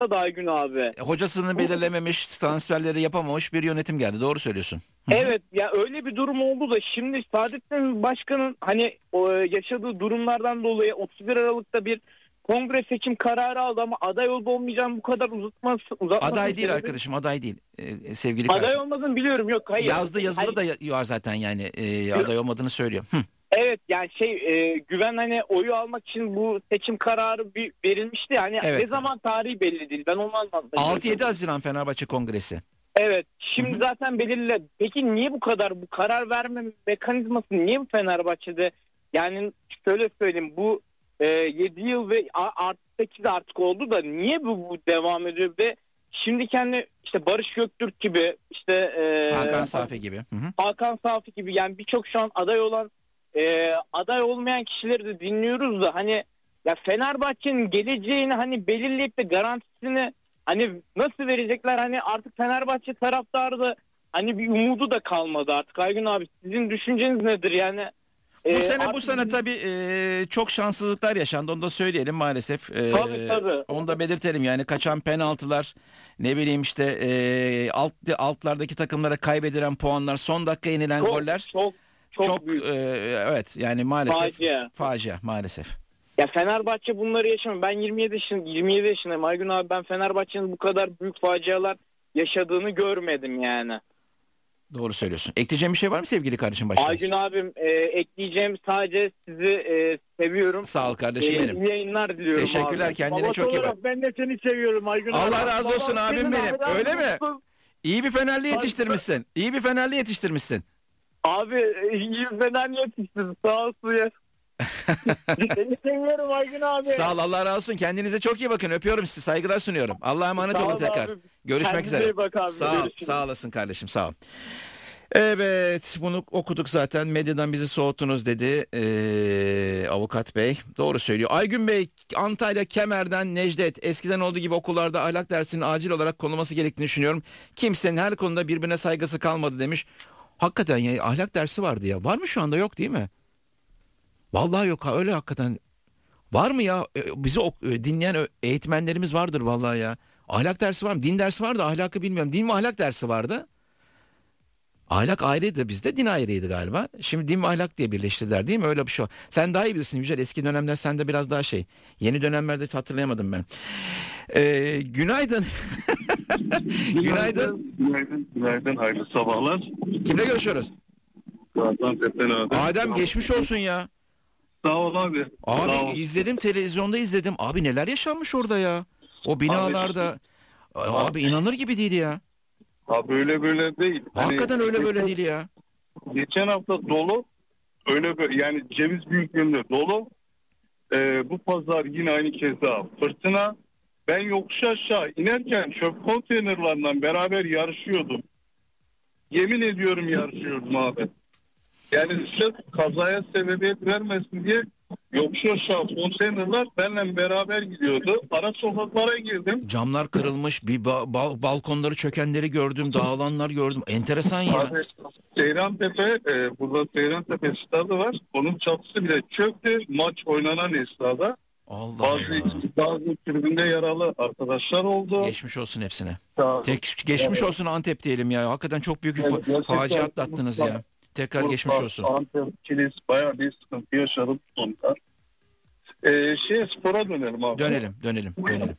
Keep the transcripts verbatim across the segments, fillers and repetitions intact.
da Aygün abi. E, hocasını belirlememiş, transferleri yapamamış bir yönetim geldi. Doğru söylüyorsun. Evet ya, öyle bir durum oldu da şimdi Saadettin Başkan'ın hani o, yaşadığı durumlardan dolayı otuz bir Aralık'ta bir kongre seçim kararı aldı ama aday olup olmayacağını bu kadar uzatması, uzatması Aday değil sebebi- arkadaşım, aday değil. Ee, sevgili Aday kardeşim. olmadığını biliyorum, yok hayır. Yazdı yazılı Hayır. da ya- var zaten yani e, aday olmadığını söylüyor. Hı. Evet yani şey e, güven hani oyu almak için bu seçim kararı bir verilmişti. Hani Evet. ne zaman tarihi belli değil. Ben onu anlamadım. altı yedi Haziran Fenerbahçe Kongresi. Evet. Şimdi zaten belirli. Peki niye bu kadar bu karar verme mekanizması niye bu Fenerbahçe'de? Yani şöyle söyleyeyim, bu e, yedi yıl ve a- artı sekiz artık oldu da niye bu, bu devam ediyor ve şimdi kendi işte Barış Göktürk gibi işte e, Hakan Safi gibi. Hı hı. Hakan Safi gibi yani birçok şu an aday olan e, aday olmayan kişileri de dinliyoruz da hani ya Fenerbahçe'nin geleceğini hani belirleyip de garantisini hani nasıl verecekler, hani artık Fenerbahçe taraftarı da hani bir umudu da kalmadı artık. Aygün abi, sizin düşünceniz nedir yani? Bu E, sene bu artık- sene tabii e, çok şanssızlıklar yaşandı. Onu da söyleyelim maalesef. E, Tabii, tabii. Onu da belirtelim yani, kaçan penaltılar, ne bileyim işte e, alt altlardaki takımlara kaybedilen puanlar, son dakika yenilen çok, goller. çok çok, Çok büyük e, evet yani maalesef facia. facia maalesef. Ya Fenerbahçe bunları yaşamıyor. Ben yirmi yedi yaşındayım, yirmi yedi yaşındayım Aygün abi, ben Fenerbahçe'nin bu kadar büyük facialar yaşadığını görmedim yani. Doğru söylüyorsun. Ekleyeceğim bir şey var mı sevgili kardeşim başkanım? Aygün abim, e, ekleyeceğim sadece sizi e, seviyorum. Sağ ol kardeşim E, benim. iyi yayınlar diliyorum Teşekkürler, abi. kendine Baba çok iyi bak. olarak ben de seni seviyorum Aygün abi. Allah razı olsun Babam abim senin benim. abi, Öyle mi? mutlu. İyi bir Fenerli yetiştirmişsin. İyi bir Fenerli yetiştirmişsin. Abi e, iyi fena yetiştin, sağ olsun ya. Seni seviyorum Aygün abi. Sağ ol, Allah razı olsun. Kendinize çok iyi bakın. Öpüyorum sizi. Saygılar sunuyorum. Allah'a emanet Sağ olun ol tekrar. abi. Görüşmek Kendine üzere. iyi bak abi, Sağ ol. görüşürüz. Sağ olasın kardeşim. Sağ ol. Evet, bunu okuduk zaten. Medyadan bizi soğuttunuz dedi ee, avukat bey. Doğru söylüyor. Aygün Bey, Antalya Kemer'den Necdet. Eskiden olduğu gibi okullarda ahlak dersinin acil olarak konulması gerektiğini düşünüyorum. Kimsenin her konuda birbirine saygısı kalmadı demiş. Hakikaten ya, ahlak dersi vardı ya. Var mı şu anda? Yok değil mi? Vallahi yok, ha, öyle hakikaten. Var mı ya? E, Bizi ok- e, dinleyen ö- eğitmenlerimiz vardır vallahi ya. Ahlak dersi var mı? Din dersi vardı, ahlakı bilmiyorum. Din ve ahlak dersi vardı. Ahlak ayrıydı bizde, din ayrıydı galiba. Şimdi din ve ahlak diye birleştirdiler değil mi? Öyle bir şey. Sen daha iyi bilirsin Yücel. Eski dönemler sende biraz daha şey. Yeni dönemlerde hiç hatırlayamadım ben. Ee, günaydın. Günaydın. Günaydın. Günaydın. Hayırlı sabahlar. Kimle görüşüyoruz? Gaziantep'ten abi. Adem, geçmiş olsun ya. Sağ ol abi. Sağ ol. Abi izledim, televizyonda izledim. Abi neler yaşanmış orada ya. O binalarda. Abi inanır gibi değil ya. Abi öyle böyle değil. Hakikaten Hani öyle böyle geçen- değil ya. Geçen hafta dolu. Öyle böyle yani ceviz büyüklüğünde dolu. Ee, bu pazar yine aynı keza fırtına. Ben yokuş aşağı inerken çöp konteynerlarından beraber yarışıyordum. Yemin ediyorum yarışıyordum abi. Yani sırf kazaya sebebiyet vermesin diye yokuş aşağı konteynerler benimle beraber gidiyordu. Ara sokaklara girdim. Camlar kırılmış, bir ba- bal- balkonları çökenleri gördüm, dağılanlar gördüm. Enteresan ya. Abi Seyrantepe, e, burada Seyrantepe stadı var. Onun çatısı bile çöktü maç oynanan esnada. Allah Bazı, Allah. bazı tribünde yaralı arkadaşlar oldu. Geçmiş olsun hepsine. Sağ- Tek, geçmiş olsun Antep diyelim ya. Hakikaten çok büyük bir Evet, fa- gerçekten facia atlattınız ya. Tekrar Urfa, geçmiş olsun. Antep, Kilis bayağı bir sıkıntı yaşadık sonunda. Ee, şey spora dönelim abi. Dönelim, dönelim, dönelim.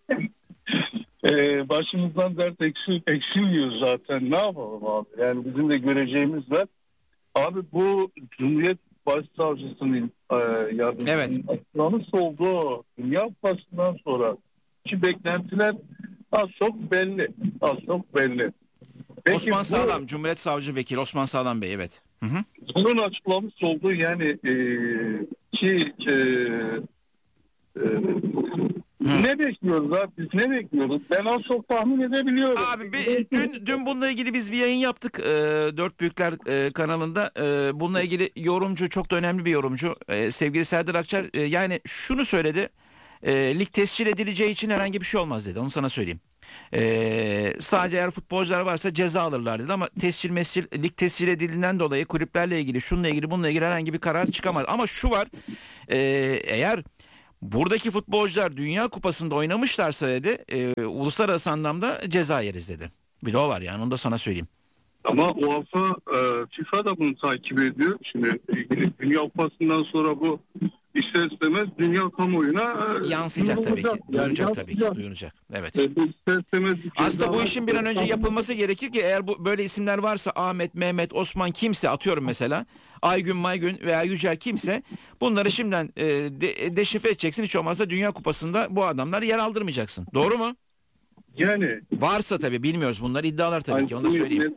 Ee, başımızdan dert eksil, eksilmiyor zaten. Ne yapalım abi? Yani bizim de göreceğimiz var. Abi bu Cumhuriyet Başsavcısının e, yardımcısının Evet. açıklamış olduğu Dünya Kupası'ndan sonra ki beklentiler az çok belli. Az çok belli. Peki Osman bu- Sağlam, Cumhuriyet Savcı Vekili Osman Sağlam Bey, evet. Hı hı. Bunun açıklamış olduğu yani e, ki e, e, ne bekliyoruz abi? Biz ne bekliyoruz? Ben az çok tahmin edebiliyorum. Abi bir- dün dün bununla ilgili biz bir yayın yaptık. E, Dört Büyükler e, kanalında. E, bununla ilgili yorumcu, çok da önemli bir yorumcu. E, sevgili Serdar Akçar e, yani şunu söyledi. E, lig tescil edileceği için herhangi bir şey olmaz dedi. Onu sana söyleyeyim. Ee, sadece eğer futbolcular varsa ceza alırlar dedi ama tescil mescil, lig tescil edildiğinden dolayı kulüplerle ilgili, şununla ilgili, bununla ilgili herhangi bir karar çıkamaz. Ama şu var, e, eğer Buradaki futbolcular Dünya Kupası'nda oynamışlarsa dedi e, uluslararası anlamda ceza yeriz dedi. Bir de o var yani, onu da sana söyleyeyim. Ama UEFA, e, FIFA da bunu takip ediyor. Şimdi Dünya Kupası'ndan sonra bu ister istemez dünya kamuoyuna e, yansıyacak tabii ki. Duyulacak yani, tabii ki. Duyulacak. Evet. E, ister istemez aslında bu işin bir an önce yapılması gerekir ki eğer bu böyle isimler varsa, Ahmet, Mehmet, Osman kimse, atıyorum mesela Aygün, Maygün veya Yücel kimse, bunları şimdiden e, de, deşifre edeceksin. Hiç olmazsa Dünya Kupası'nda bu adamları yer aldırmayacaksın. Doğru mu? Yani. Varsa tabii, bilmiyoruz bunları, iddialar tabii ki, onu da söyleyeyim.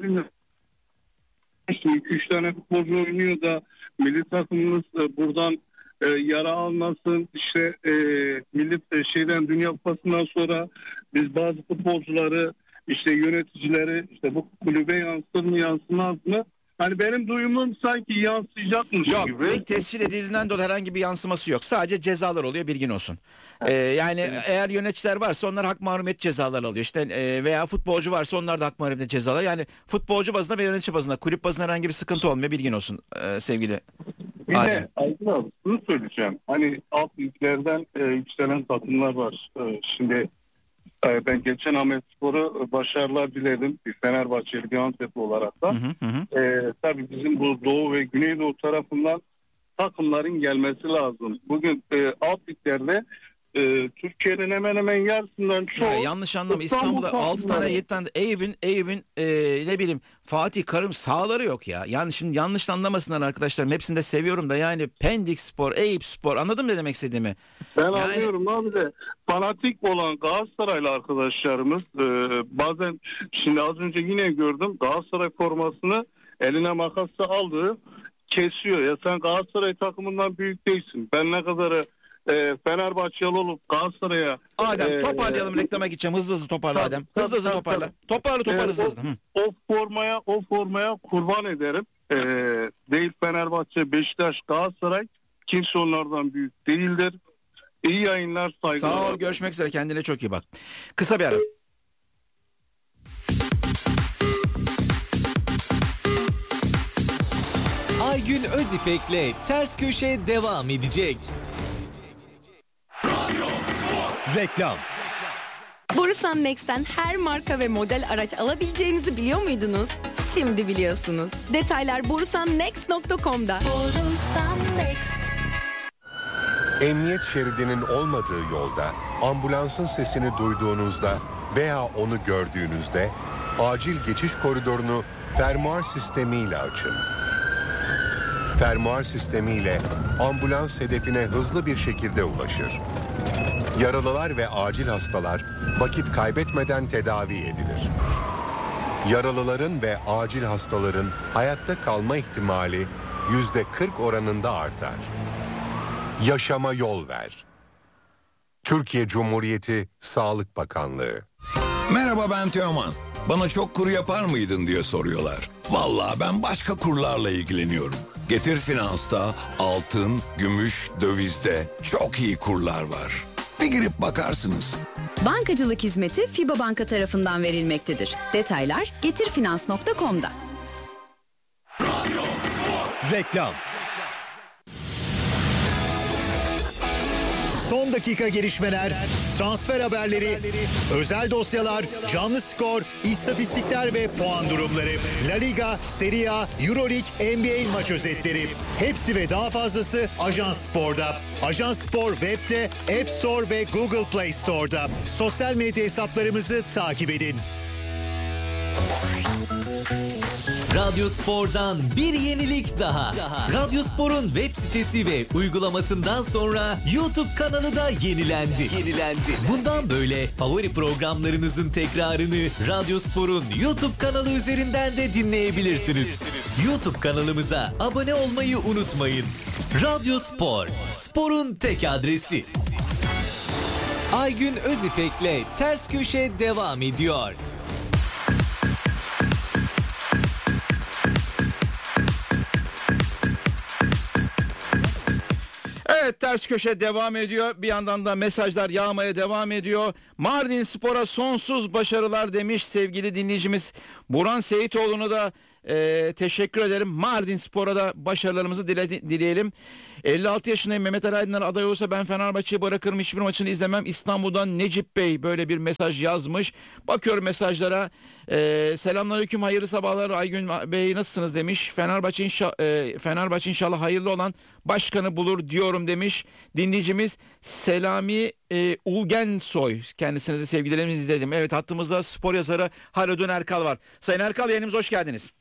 İşte iki üç tane futbolcu oynuyor da milli takımımız e, buradan e, yara almasın. İşte e, milli e, şeyden Dünya Kupası'ndan sonra biz bazı futbolcuları, işte yöneticileri, işte bu kulübe yansır mı yansımaz mı? Hani benim duyumum sanki yansıyacakmış yok, gibi. Yok, tescil edildiğinden dolayı herhangi bir yansıması yok. Sadece cezalar oluyor, bilgin olsun. Ee, yani evet. Eğer yöneticiler varsa onlar hak mahrumiyet cezaları alıyor. İşte e, veya futbolcu varsa onlar da hak mahrumiyet cezaları. Yani futbolcu bazında ve yönetici bazında, kulüp bazında herhangi bir sıkıntı olmuyor, bilgin olsun e, sevgili. Bir de Aydın abi şunu söyleyeceğim. Hani alt liglerden e, yükselen takımlar var. E, şimdi e, ben geçen Ahmetspor'a başarılar diledim. Bir Fenerbahçeli, bir Antepli olarak da. Hı hı hı. E, tabii bizim bu Doğu ve Güneydoğu tarafından takımların gelmesi lazım. Bugün e, alt liglerde e, Türkiye'nin hemen hemen yarısından çoğu. Ya, yanlış anlama, İstanbul'da altı tane yedi tane Eyüp'ün Eyüp'ün e, ne bileyim Fatih Karım sahaları yok ya. Yani şimdi yanlış anlamasınlar arkadaşlarım, hepsini de seviyorum da, yani Pendik Spor, Eyüp Spor, anladın mı ne demek istediğimi? Ben yani... anlıyorum abi de fanatik olan Galatasaraylı arkadaşlarımız e, bazen, şimdi az önce yine gördüm, Galatasaray formasını eline makasla aldı, kesiyor. Ya sen Galatasaray takımından büyük değilsin. Ben ne kadarı e, Fenerbahçeli olup Galatasaray'a... Adem e, toparlayalım, reklama gideceğim. Hızlı hızlı toparla Adem. Hızlı hızlı toparla. Toparla toparla hızlı hızlı. O, o formaya o formaya kurban ederim. E, değil Fenerbahçe, Beşiktaş, Galatasaray. Kimse onlardan büyük değildir. İyi yayınlar, saygılar. Sağ ol, görüşmek üzere, kendine çok iyi bak. Kısa bir ara. Aygün Özipek'le Ters Köşe devam edecek. Reklam. Borusan Next'ten her marka ve model araç alabileceğinizi biliyor muydunuz? Şimdi biliyorsunuz. Detaylar borusan next nokta com'da. Borusan Next. Emniyet şeridinin olmadığı yolda ambulansın sesini duyduğunuzda veya onu gördüğünüzde acil geçiş koridorunu fermuar sistemiyle açın. Fermuar sistemiyle ambulans hedefine hızlı bir şekilde ulaşır. Yaralılar ve acil hastalar vakit kaybetmeden tedavi edilir. Yaralıların ve acil hastaların hayatta kalma ihtimali yüzde kırk oranında artar. Yaşama yol ver. Türkiye Cumhuriyeti Sağlık Bakanlığı. Merhaba, ben Teoman. Bana çok kur yapar mıydın diye soruyorlar. Vallahi ben başka kurlarla ilgileniyorum. Getir Finans'ta altın, gümüş, dövizde çok iyi kurlar var. Bir girip bakarsınız. Bankacılık hizmeti FİBA Banka tarafından verilmektedir. Detaylar getirfinans nokta com'da. Reklam. Son dakika gelişmeler, transfer haberleri, özel dosyalar, canlı skor, istatistikler ve puan durumları. La Liga, Serie A, Euroleague, N B A maç özetleri. Hepsi ve daha fazlası Ajans Spor'da. Ajans Spor web'te, App Store ve Google Play Store'da. Sosyal medya hesaplarımızı takip edin. Radyo Spor'dan bir yenilik daha. Radyo Spor'un web sitesi ve uygulamasından sonra YouTube kanalı da yenilendi. Yenilendi. Bundan böyle favori programlarınızın tekrarını Radyo Spor'un YouTube kanalı üzerinden de dinleyebilirsiniz. YouTube kanalımıza abone olmayı unutmayın. Radyo Spor, sporun tek adresi. Aygün Özipek'le Ters Köşe devam ediyor. Evet, Ters köşe devam ediyor. Bir yandan da mesajlar yağmaya devam ediyor. Mardin Spor'a sonsuz başarılar demiş sevgili dinleyicimiz Burhan Seyitoğlu'nu da e, teşekkür ederim. Mardin Spor'a da başarılarımızı dile, dileyelim. elli altı yaşındayım. Mehmet Ali Aydınlar aday olursa ben Fenerbahçe'yi bırakırım. Hiçbir maçını izlemem. İstanbul'dan Necip Bey böyle bir mesaj yazmış. Bakıyorum mesajlara. Ee, selamünaleyküm, hayırlı sabahlar Aygün Bey, nasılsınız demiş. Fenerbahçe, inşa, e, Fenerbahçe inşallah hayırlı olan başkanı bulur diyorum demiş. Dinleyicimiz Selami e, Ulgensoy. Kendisine de sevgilerimizi izledim. Evet, hattımızda spor yazarı Haldun Erkal var. Sayın Erkal, yayınımıza hoş geldiniz.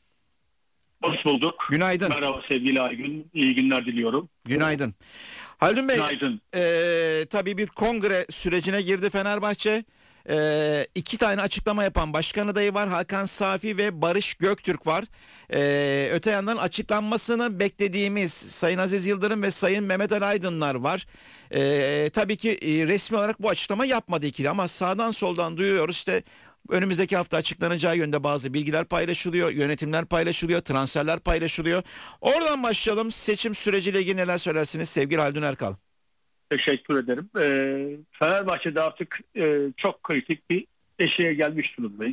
Hoş bulduk. Günaydın. Merhaba sevgili Aygün. İyi günler diliyorum. Günaydın. Haldun Bey, Günaydın. E, tabii bir kongre sürecine girdi Fenerbahçe. E, iki tane açıklama yapan başkan adayı var. Hakan Safi ve Barış Göktürk var. E, öte yandan açıklanmasını beklediğimiz Sayın Aziz Yıldırım ve Sayın Mehmet Ali Aydınlar var. E, tabii ki e, resmi olarak bu açıklama yapmadı ikili ama sağdan soldan duyuyoruz işte. Önümüzdeki hafta açıklanacağı yönde bazı bilgiler paylaşılıyor, yönetimler paylaşılıyor, transferler paylaşılıyor. Oradan başlayalım. Seçim süreciyle ilgili neler söylersiniz sevgili Haldun Erkal? Teşekkür ederim. Ee, Fenerbahçe'de artık e, çok kritik bir eşiğe gelmiş durumdayız.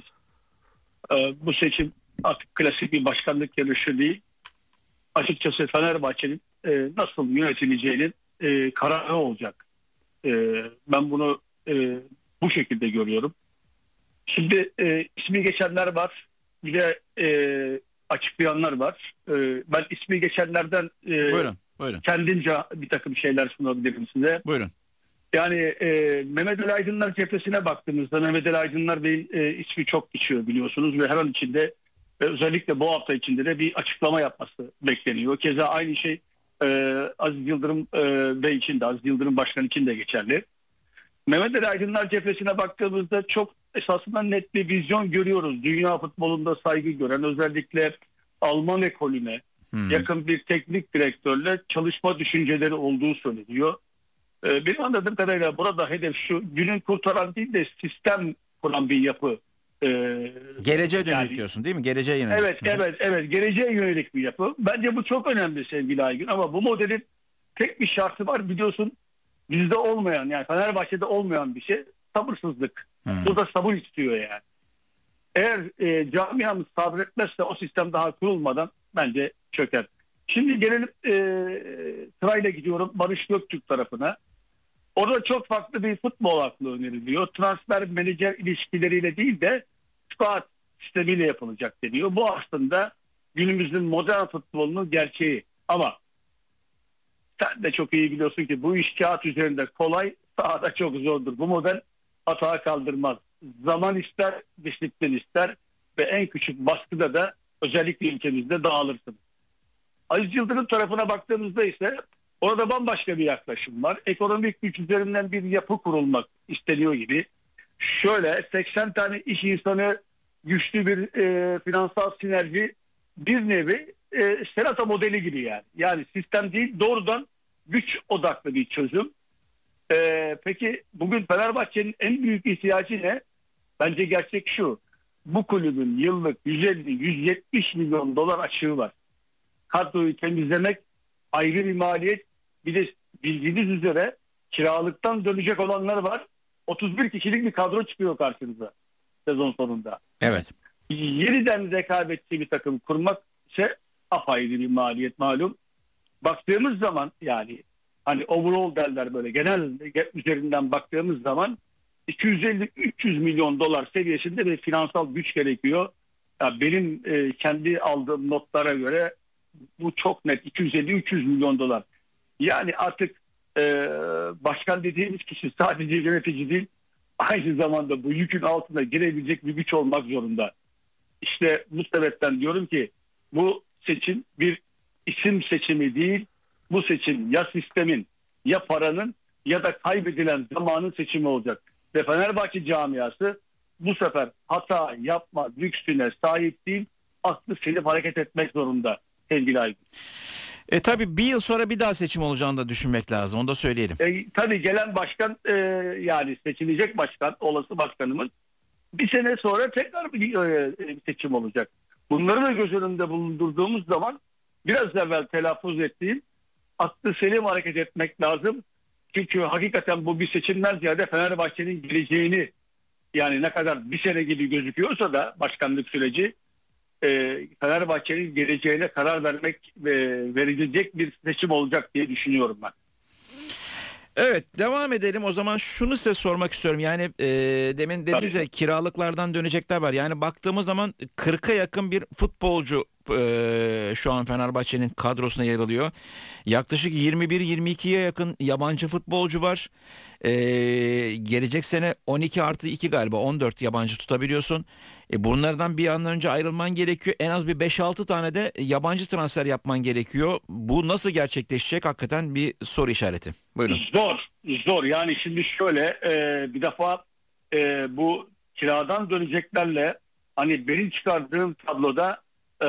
Ee, bu seçim artık klasik bir başkanlık yarışı değil. Açıkçası Fenerbahçe'nin e, nasıl yönetileceğinin e, kararı olacak. E, ben bunu e, bu şekilde görüyorum. Şimdi e, ismi geçenler var, bir de e, açıklayanlar var. E, ben ismi geçenlerden e, buyurun, buyurun. kendince bir takım şeyler sunabilirim size. Buyurun. Yani e, Mehmet Ali Aydınlar cephesine baktığımızda Mehmet Ali Aydınlar Bey'in e, ismi çok geçiyor biliyorsunuz ve her an içinde e, özellikle bu hafta içinde de bir açıklama yapması bekleniyor. Keza aynı şey e, Aziz Yıldırım e, Bey için de, Aziz Yıldırım Başkan için de geçerli. Mehmet Ali Aydınlar cephesine baktığımızda çok esasında net bir vizyon görüyoruz. Dünya futbolunda saygı gören, özellikle Alman ekolüne hmm. yakın bir teknik direktörle çalışma düşünceleri olduğu söyleniyor. Ee, benim anladığım kadarıyla burada hedef şu, günün kurtaran değil de sistem kuran bir yapı. Ee, Geleceğe dönük yani, diyorsun değil mi? Geleceğe yönelik. Evet, Hı. evet, evet. Geleceğe yönelik bir yapı. Bence bu çok önemli sevgili Aygün ama bu modelin tek bir şartı var biliyorsun. Bizde olmayan, yani Fenerbahçe'de olmayan bir şey sabırsızlık. Hmm. Bu da sabır istiyor yani. Eğer e, camiamız sabretmezse o sistem daha kurulmadan bence çöker. Şimdi gelelim e, sırayla gidiyorum Barış Göktürk tarafına. Orada çok farklı bir futbol aklı öneriliyor. Transfer menajer ilişkileriyle değil de scout sistemiyle yapılacak deniyor. Bu aslında günümüzün modern futbolunun gerçeği. Ama sen de çok iyi biliyorsun ki bu iş kağıt üzerinde kolay, sahada çok zordur. Bu model hata kaldırmaz. Zaman ister, disiplin ister ve en küçük baskıda da özellikle ülkemizde dağılırsın. Aziz Yıldırım tarafına baktığımızda ise orada bambaşka bir yaklaşım var. Ekonomik güç üzerinden bir yapı kurulmak isteniyor gibi. Şöyle seksen tane iş insanı, güçlü bir e, finansal sinerji, bir nevi e, Serata modeli gibi yani. Yani sistem değil, doğrudan güç odaklı bir çözüm. Ee, peki bugün Fenerbahçe'nin en büyük ihtiyacı ne? Bence gerçek şu. Bu kulübün yıllık yüz elli yüz yetmiş milyon dolar açığı var. Kadroyu temizlemek ayrı bir maliyet. Bir de bildiğiniz üzere kiralıktan dönecek olanlar var. otuz bir kişilik bir kadro çıkıyor karşınıza sezon sonunda. Evet. Yeniden rekabetçi bir takım kurmak ise apayrı bir maliyet malum. Baktığımız zaman yani hani overall derler böyle genel üzerinden baktığımız zaman iki yüz elli üç yüz milyon dolar seviyesinde bir finansal güç gerekiyor. Yani benim e, kendi aldığım notlara göre bu çok net iki yüz elli üç yüz milyon dolar. Yani artık e, başkan dediğimiz kişi sadece yönetici değil, aynı zamanda bu yükün altına girebilecek bir güç olmak zorunda. İşte bu sebepten diyorum ki bu seçim bir isim seçimi değil, bu seçim ya sistemin, ya paranın ya da kaybedilen zamanın seçimi olacak. Ve Fenerbahçe camiası bu sefer hata yapma lüksüne sahip değil, aklı selip hareket etmek zorunda sevgili Aygün. E tabii bir yıl sonra bir daha seçim olacağını da düşünmek lazım, onu da söyleyelim. E, tabii gelen başkan e, yani seçilecek başkan, olası başkanımız bir sene sonra tekrar bir e, seçim olacak. Bunları da göz önünde bulundurduğumuz zaman biraz evvel telaffuz ettiğim aklı selim hareket etmek lazım. Çünkü hakikaten bu bir seçimden ziyade Fenerbahçe'nin geleceğini, yani ne kadar bir sene gibi gözüküyorsa da başkanlık süreci, e, Fenerbahçe'nin geleceğine karar vermek ve verilecek bir seçim olacak diye düşünüyorum ben. Evet, devam edelim. O zaman şunu size sormak istiyorum. Yani e, demin dediniz ya, kiralıklardan dönecekler var. Yani baktığımız zaman kırka yakın bir futbolcu e, şu an Fenerbahçe'nin kadrosuna yer alıyor. Yaklaşık yirmi bir yirmi ikiye yakın yabancı futbolcu var. E, gelecek sene on iki artı iki galiba on dört yabancı tutabiliyorsun. E, bunlardan bir an önce ayrılman gerekiyor. En az bir beş altı tane de yabancı transfer yapman gerekiyor. Bu nasıl gerçekleşecek? Hakikaten bir soru işareti. Buyurun. Zor, zor. Yani şimdi şöyle e, bir defa e, bu kiradan döneceklerle hani benim çıkardığım tabloda e,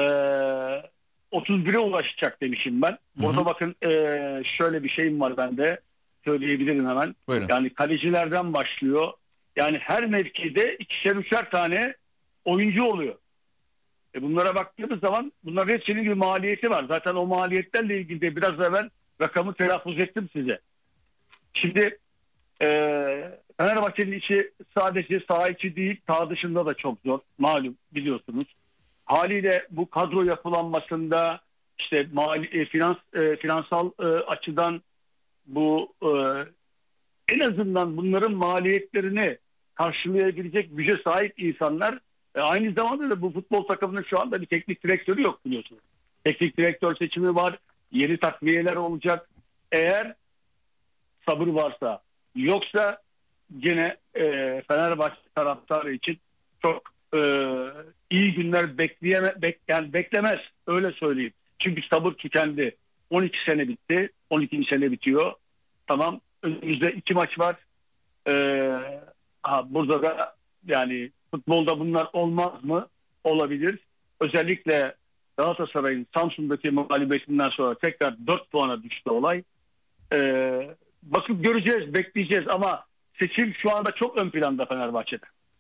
otuz bire ulaşacak demişim ben. Burada hı hı. bakın e, şöyle bir şeyim var bende. Söyleyebilirim hemen. Buyurun. Yani kalecilerden başlıyor. Yani her mevkide ikişer üçer tane oyuncu oluyor. E bunlara baktığımız zaman bunların hepsinin bir maliyeti var. Zaten o maliyetlerle ilgili de biraz evvel rakamı telaffuz ettim size. Şimdi e, Fenerbahçe'nin içi sadece saha içi değil, saha dışında da çok zor. Malum biliyorsunuz. Haliyle bu kadro yapılanmasında işte mali, e, finans, e, finansal e, açıdan bu e, en azından bunların maliyetlerini karşılayabilecek güce sahip insanlar. E, aynı zamanda da bu futbol takımının şu anda bir teknik direktörü yok biliyorsunuz. Teknik direktör seçimi var. Yeni takviyeler olacak. Eğer sabır varsa, yoksa gene e, Fenerbahçe taraftarı için çok e, iyi günler bekleyeme, bek, yani beklemez. Öyle söyleyeyim. Çünkü sabır tükendi. on iki sene bitti. on ikinci sene bitiyor. Tamam. Önümüzde iki maç var. E, ha, burada da yani futbolda bunlar olmaz mı? Olabilir. Özellikle Galatasaray'ın Samsun'daki mağlubiyetinden sonra tekrar dört puana düştü olay. Ee, bakıp göreceğiz, bekleyeceğiz ama seçim şu anda çok ön planda Fenerbahçe'de.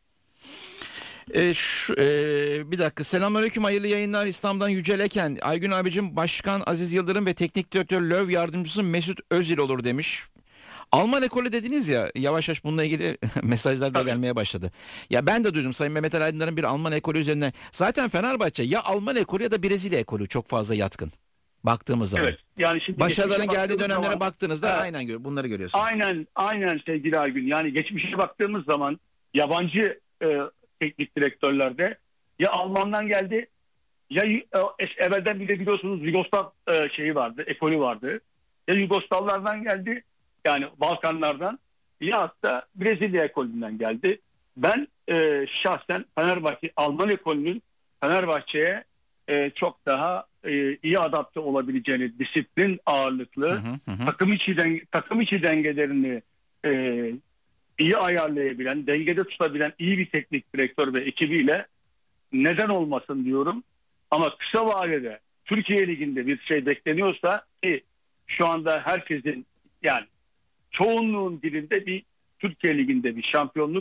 E, şu, e, bir dakika. Selamünaleyküm, hayırlı yayınlar. İstanbul'dan Yücel Eken. Aygün abicim, Başkan Aziz Yıldırım ve Teknik Direktör Löw yardımcısı Mesut Özil olur demiş. Alman ekolü dediniz ya, yavaş yavaş bununla ilgili mesajlar da gelmeye başladı. Ya ben de duydum Sayın Mehmet Ali Aydınlar'ın bir Alman ekolü üzerinden. Zaten Fenerbahçe ya Alman ekolü ya da Brezilya ekolü çok fazla yatkın. Baktığımız zaman. Evet. Yani şimdi başarıların geldiği dönemlere zaman, baktığınızda evet, aynen bunları görüyorsunuz. Aynen, aynen sevgili Aygün. Yani geçmişe baktığımız zaman yabancı e, teknik direktörlerde ya Alman'dan geldi ya e, evvelden bir de biliyorsunuz Yugoslav e, şeyi vardı, ekolü vardı. Ya Yugoslavlardan geldi. Yani Balkanlardan ya hatta Brezilya ekolünden geldi. Ben e, şahsen Fenerbahçe, Alman ekolünün Fenerbahçe'ye e, çok daha e, iyi adapte olabileceğini, disiplin ağırlıklı, hı hı hı. takım içi denge, takım içi dengelerini e, iyi ayarlayabilen, dengede tutabilen iyi bir teknik direktör ve ekibiyle neden olmasın diyorum. Ama kısa vadede Türkiye Ligi'nde bir şey bekleniyorsa ki şu anda herkesin yani çoğunluğun dilinde bir Türkiye Ligi'nde bir şampiyonluk,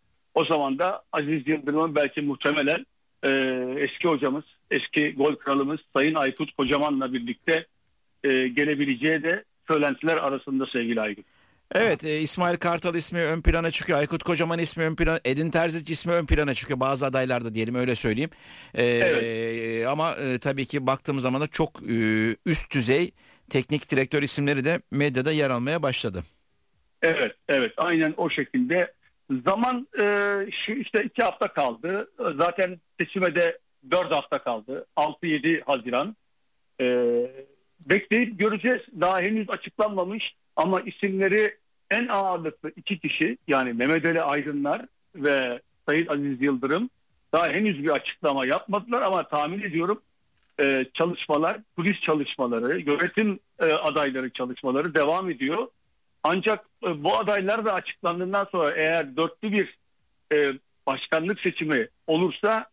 o zaman da Aziz Yıldırım'ın belki muhtemelen e, eski hocamız, eski gol kralımız Sayın Aykut Kocaman'la birlikte e, gelebileceği de söylentiler arasında sevgili Aygün. Evet, e, İsmail Kartal ismi ön plana çıkıyor. Aykut Kocaman ismi ön plana, Edin Terzic ismi ön plana çıkıyor. Bazı adaylarda diyelim, öyle söyleyeyim. E, evet. Ama e, tabii ki baktığımız zaman da çok e, üst düzey teknik direktör isimleri de medyada yer almaya başladı. Evet, evet, aynen o şekilde. Zaman e, şu işte iki hafta kaldı. Zaten seçime de dört hafta kaldı. altı yedi Haziran. E, bekleyip göreceğiz. Daha henüz açıklanmamış ama isimleri en ağırlıklı iki kişi, yani Mehmet Ali Aydınlar ve Sayın Aziz Yıldırım daha henüz bir açıklama yapmadılar ama tahmin ediyorum e, çalışmalar, kulis çalışmaları, yönetim e, adayları çalışmaları devam ediyor. Ancak e, bu adaylar da açıklandığından sonra eğer dörtlü bir e, başkanlık seçimi olursa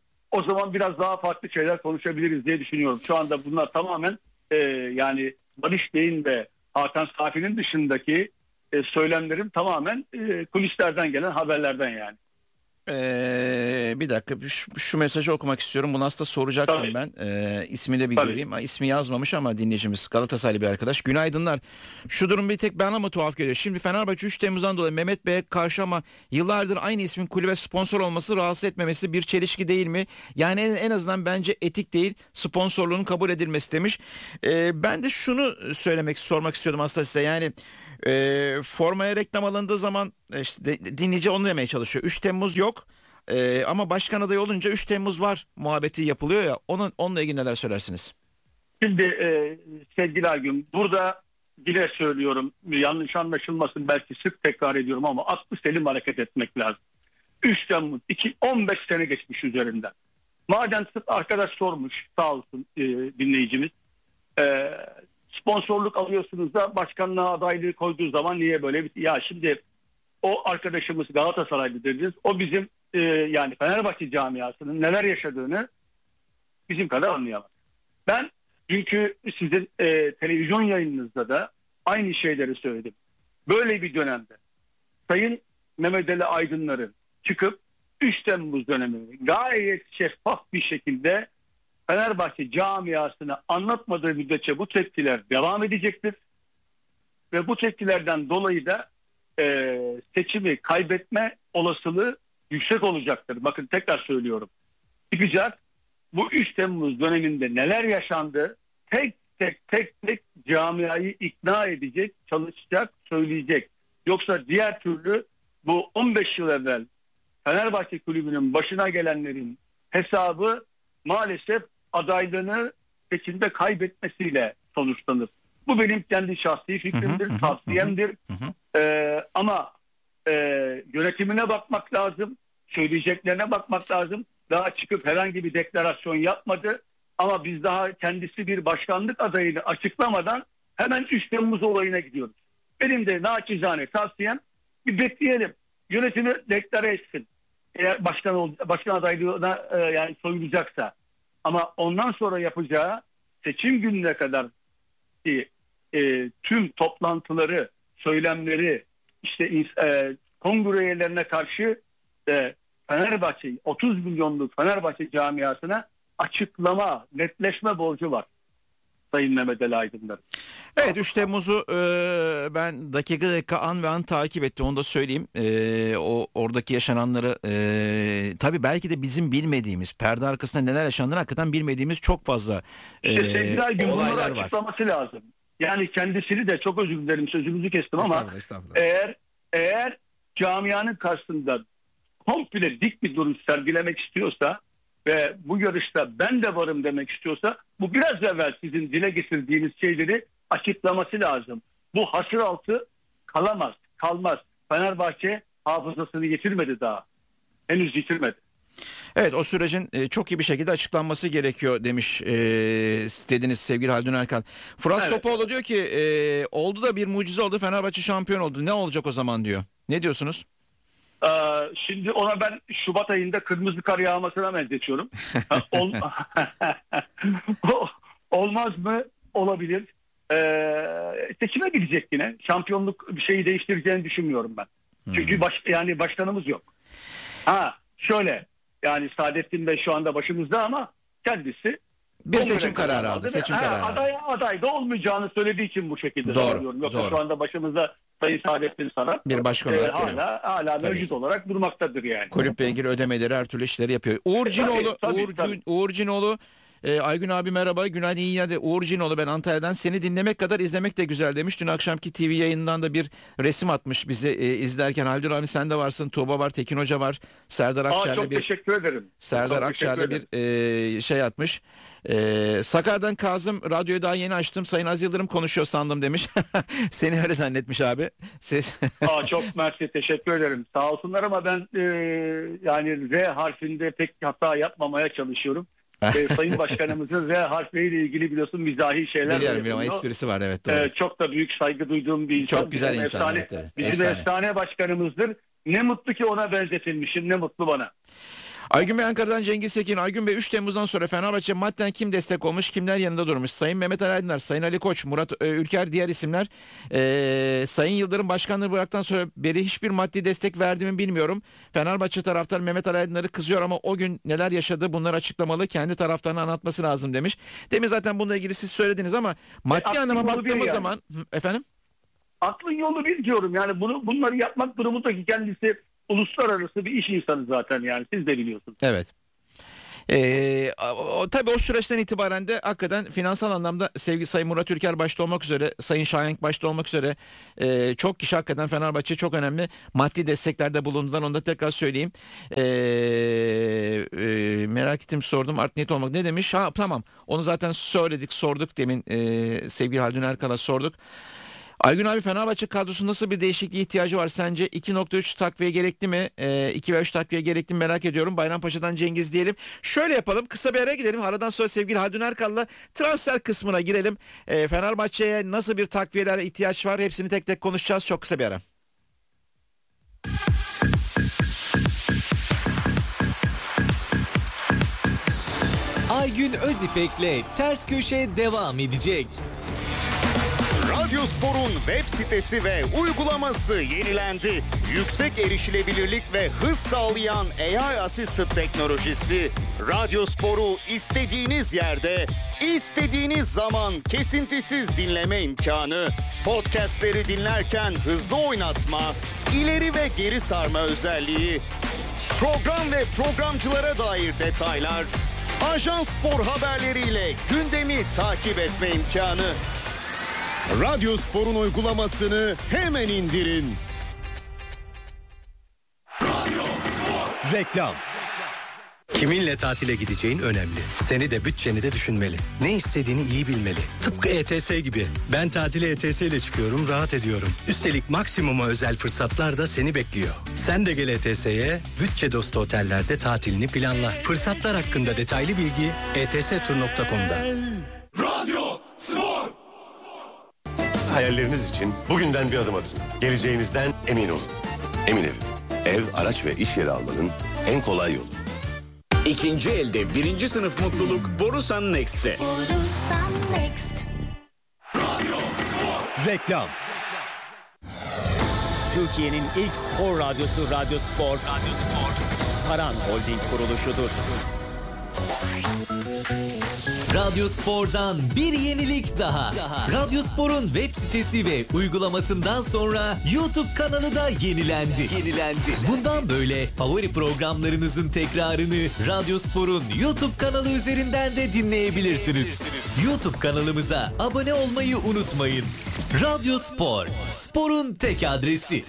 o zaman biraz daha farklı şeyler konuşabiliriz diye düşünüyorum. Şu anda bunlar tamamen e, yani Barış Bey'in ve Hakan Safi'nin dışındaki e, söylemlerim tamamen e, kulislerden gelen haberlerden yani. Ee, bir dakika şu, şu mesajı okumak istiyorum. Bunu aslında soracaktım Tabii. ben. Ee, ismi de bir Tabii. göreyim. İsmi yazmamış ama dinleyicimiz Galatasaraylı bir arkadaş. Günaydınlar. Şu durum bir tek bana mı tuhaf geliyor? Şimdi Fenerbahçe üç Temmuz'dan dolayı Mehmet Bey'e karşı ama yıllardır aynı ismin kulübe sponsor olması rahatsız etmemesi bir çelişki değil mi? Yani en, en azından bence etik değil, sponsorluğun kabul edilmesi demiş. Ee, ben de şunu söylemek, sormak istiyordum aslında size. Yani e, formaya reklam alındığı zaman işte de, dinleyici onu demeye çalışıyor. üç Temmuz yok. Ee, ama başkan adayı olunca üç Temmuz var muhabbeti yapılıyor ya. Onun onunla ilgili neler söylersiniz? Şimdi e, sevgili Aygün, burada yine söylüyorum, yanlış anlaşılmasın, belki sık tekrar ediyorum ama aklı selim hareket etmek lazım. üç Temmuz iki, on beş sene geçmiş üzerinden. Madem sık arkadaş sormuş, sağ olsun e, dinleyicimiz. E, sponsorluk alıyorsunuz da başkanlığa adaylığı koyduğu zaman niye böyle bir... Ya şimdi o arkadaşımız Galatasaraylı dediniz. O bizim e, yani Fenerbahçe camiasının neler yaşadığını bizim kadar anlayamaz. Ben çünkü sizin e, televizyon yayınınızda da aynı şeyleri söyledim. Böyle bir dönemde Sayın Mehmet Ali Aydınlar'ın çıkıp üç Temmuz dönemini gayet şeffaf bir şekilde Fenerbahçe camiasına anlatmadığı müddetçe bu tepkiler devam edecektir. Ve bu tepkilerden dolayı da e, seçimi kaybetme olasılığı yüksek olacaktır. Bakın tekrar söylüyorum. Çıkacak, bu üç Temmuz döneminde neler yaşandı tek tek tek tek camiayı ikna edecek, çalışacak, söyleyecek. Yoksa diğer türlü bu on beş yıl evvel Fenerbahçe Kulübü'nün başına gelenlerin hesabı maalesef adaylığını seçimde kaybetmesiyle sonuçlanır. Bu benim kendi şahsi fikrimdir, hı hı, tavsiyemdir. Hı hı. Ee, ama e, yönetimine bakmak lazım, söyleyeceklerine bakmak lazım. Daha çıkıp herhangi bir deklarasyon yapmadı. Ama biz daha kendisi bir başkanlık adayını açıklamadan hemen üç Temmuz olayına gidiyoruz. Benim de naçizane tavsiyem bir bekleyelim. Yönetimi deklare etsin. Eğer başkan, başkan adaylığına e, yani soyulacaksa. Ama ondan sonra yapacağı seçim gününe kadar ki e, tüm toplantıları, söylemleri, işte e, kongre üyelerine karşı e, Fenerbahçe, otuz milyonluk Fenerbahçe camiasına açıklama, netleşme borcu var Sayın Mehmet Ali Aydınlar. Evet, üç Temmuz'u e, ben dakika dakika an ve an takip ettim, onu da söyleyeyim. E, o oradaki yaşananları e, tabii belki de bizim bilmediğimiz, perde arkasında neler yaşandığını hakikaten bilmediğimiz çok fazla e, işte sevgili Aygün, olaylar bunları var. açıklaması lazım. Yani kendisini de, çok özür dilerim sözünüzü kestim ama Estağfurullah, estağfurullah. eğer eğer camianın karşısında komple dik bir duruş sergilemek istiyorsa ve bu yarışta ben de varım demek istiyorsa, bu biraz evvel sizin dile getirdiğiniz şeyleri açıklaması lazım. Bu hasır altı kalamaz, kalmaz. Fenerbahçe hafızasını yitirmedi daha. Henüz yitirmedi. Evet, o sürecin e, çok iyi bir şekilde açıklanması gerekiyor demiş e, dediniz sevgili Haldun Erkan. Fırat Evet. Sopoğlu diyor ki e, oldu da bir mucize oldu, Fenerbahçe şampiyon oldu. Ne olacak o zaman diyor. Ne diyorsunuz? Ee, şimdi ona ben Şubat ayında kırmızı kar yağmasına benzetiyorum. Ol... Olmaz mı? Olabilir. Ee, seçime gidecek yine. Şampiyonluk bir şeyi değiştireceğini düşünmüyorum ben. Çünkü baş, yani başkanımız yok. Ha şöyle, yani Saadettin Bey şu anda başımızda ama kendisi bir seçim kararı aldı. Seçim ha, kararı aday, aday da olmayacağını söylediği için bu şekilde doğru, söylüyorum. Yoksa doğru. şu anda başımızda Sayın Saadettin Saran Bir başkan e, olarak hala, hala Tabii. mevcut olarak durmaktadır yani. Kulüple ilgili ödemeleri, her türlü işleri yapıyor. Uğur Cinoğlu, tabii, Uğur, tabii. Uğur Cinoğlu, e, Aygün abi merhaba, günaydın, iyi yerde. Uğur Cinoğlu, ben Antalya'dan, seni dinlemek kadar izlemek de güzel demiş. Dün akşamki T V yayınından da bir resim atmış bizi e, izlerken. Haldun abi sen de varsın, Tuğba var, Tekin Hoca var, Serdar Aa, Akçer'le çok bir teşekkür ederim. Serdar Çok teşekkür Akçer'le bir ederim. e, şey atmış. E, Sakarya'dan Kazım, radyoyu daha yeni açtım, Sayın Az Yıldırım konuşuyor sandım demiş. Seni öyle zannetmiş abi. Ses... Aa, çok mersi, teşekkür ederim. Sağ olsunlar ama ben e, yani R harfinde pek hata yapmamaya çalışıyorum. e, Sayın Başkanımızın R harfiyle ilgili biliyorsun mizahi şeyler Biliyorum, biliyorum, yapıyor. esprisi var, evet doğru. E, çok da büyük saygı duyduğum bir insan. Çok güzel Bizim insan, efsane, evet, evet. Bizim Efsane. efsane başkanımızdır. Ne mutlu ki ona benzetilmişim, ne mutlu bana. Aygün Bey Ankara'dan Cengiz Sekin. Aygün Bey üç Temmuz'dan sonra Fenerbahçe madden kim destek olmuş, kimler yanında durmuş? Sayın Mehmet Ali Aydınlar, Sayın Ali Koç, Murat e, Ülker, diğer isimler. E, Sayın Yıldırım başkanlığı bıraktıktan sonra beri hiçbir maddi destek verdi mi bilmiyorum. Fenerbahçe taraftar Mehmet Ali Aydınlar'ı kızıyor ama o gün neler yaşadı bunları açıklamalı, kendi taraftarını anlatması lazım demiş. Demin zaten bununla ilgili siz söylediniz ama maddi e, anlama baktığımız yani. zaman efendim? Aklın yolu bir diyorum yani bunu bunları yapmak durumundaki kendisi uluslararası bir iş insanı zaten yani siz de biliyorsunuz. Evet. Ee, o, tabii o süreçten itibaren de hakikaten finansal anlamda sevgili Sayın Murat Ülker başta olmak üzere, Sayın Şahenk başta olmak üzere e, çok kişi hakikaten Fenerbahçe çok önemli maddi desteklerde bulundular. Onu da tekrar söyleyeyim. Ee, e, merak ettim, sordum. Art niyet olmak ne demiş? Ha tamam. Onu zaten söyledik, sorduk demin e, sevgili Haldun Erkal'a sorduk. Aygün abi, Fenerbahçe kadrosu nasıl bir değişikliğe ihtiyacı var sence? iki nokta üç takviye gerekli mi? E, iki ve üç takviye gerekli mi merak ediyorum. Bayrampaşa'dan Cengiz diyelim. Şöyle yapalım, kısa bir araya gidelim. Aradan sonra sevgili Haldun Erkal'la transfer kısmına girelim. E, Fenerbahçe'ye nasıl bir takviyelere ihtiyaç var? Hepsini tek tek konuşacağız. Çok kısa bir ara. Aygün Özipek'le Ters Köşe devam edecek. Radyospor'un web sitesi ve uygulaması yenilendi. Yüksek erişilebilirlik ve hız sağlayan A I Assisted teknolojisi Radyospor'u istediğiniz yerde, istediğiniz zaman kesintisiz dinleme imkanı, podcastleri dinlerken hızlı oynatma, ileri ve geri sarma özelliği, program ve programcılara dair detaylar, Ajans Spor haberleriyle gündemi takip etme imkanı. Radyospor'un uygulamasını hemen indirin. Reklam. Kiminle tatile gideceğin önemli. Seni de bütçeni de düşünmeli. Ne istediğini iyi bilmeli. Tıpkı E T S gibi. Ben tatile E T S ile çıkıyorum, rahat ediyorum. Üstelik maksimuma özel fırsatlar da seni bekliyor. Sen de gel E T S'ye, bütçe dostu otellerde tatilini planla. Fırsatlar hakkında detaylı bilgi e t s tur nokta com'da. Radyo Spor. Hayalleriniz için bugünden bir adım atın. Geleceğinizden emin olun. Emin Ev. Ev, araç ve iş yeri almanın en kolay yolu. İkinci elde birinci sınıf mutluluk Borusan Next'te. Borusan Next. Reklam. Türkiye'nin ilk spor radyosu Radyo Spor. Radyo Spor. Saran Holding kuruluşudur. Radyo Spor'dan bir yenilik daha. daha. Radyo Spor'un web sitesi ve uygulamasından sonra YouTube kanalı da yenilendi. Yenilendi. Bundan böyle favori programlarınızın tekrarını Radyo Spor'un YouTube kanalı üzerinden de dinleyebilirsiniz. YouTube kanalımıza abone olmayı unutmayın. Radyo Spor, sporun tek adresi.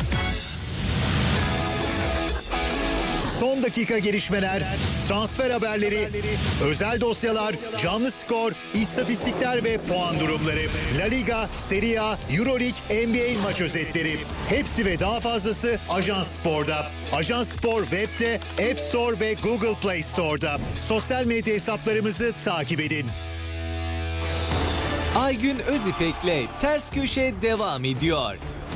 Son dakika gelişmeler, transfer haberleri, özel dosyalar, canlı skor, istatistikler ve puan durumları. La Liga, Serie A, Euroleague, N B A maç özetleri. Hepsi ve daha fazlası Ajans Spor'da. Ajans Spor web'te, App Store ve Google Play Store'da. Sosyal medya hesaplarımızı takip edin. Aygün Özipek'le Ters Köşe devam ediyor.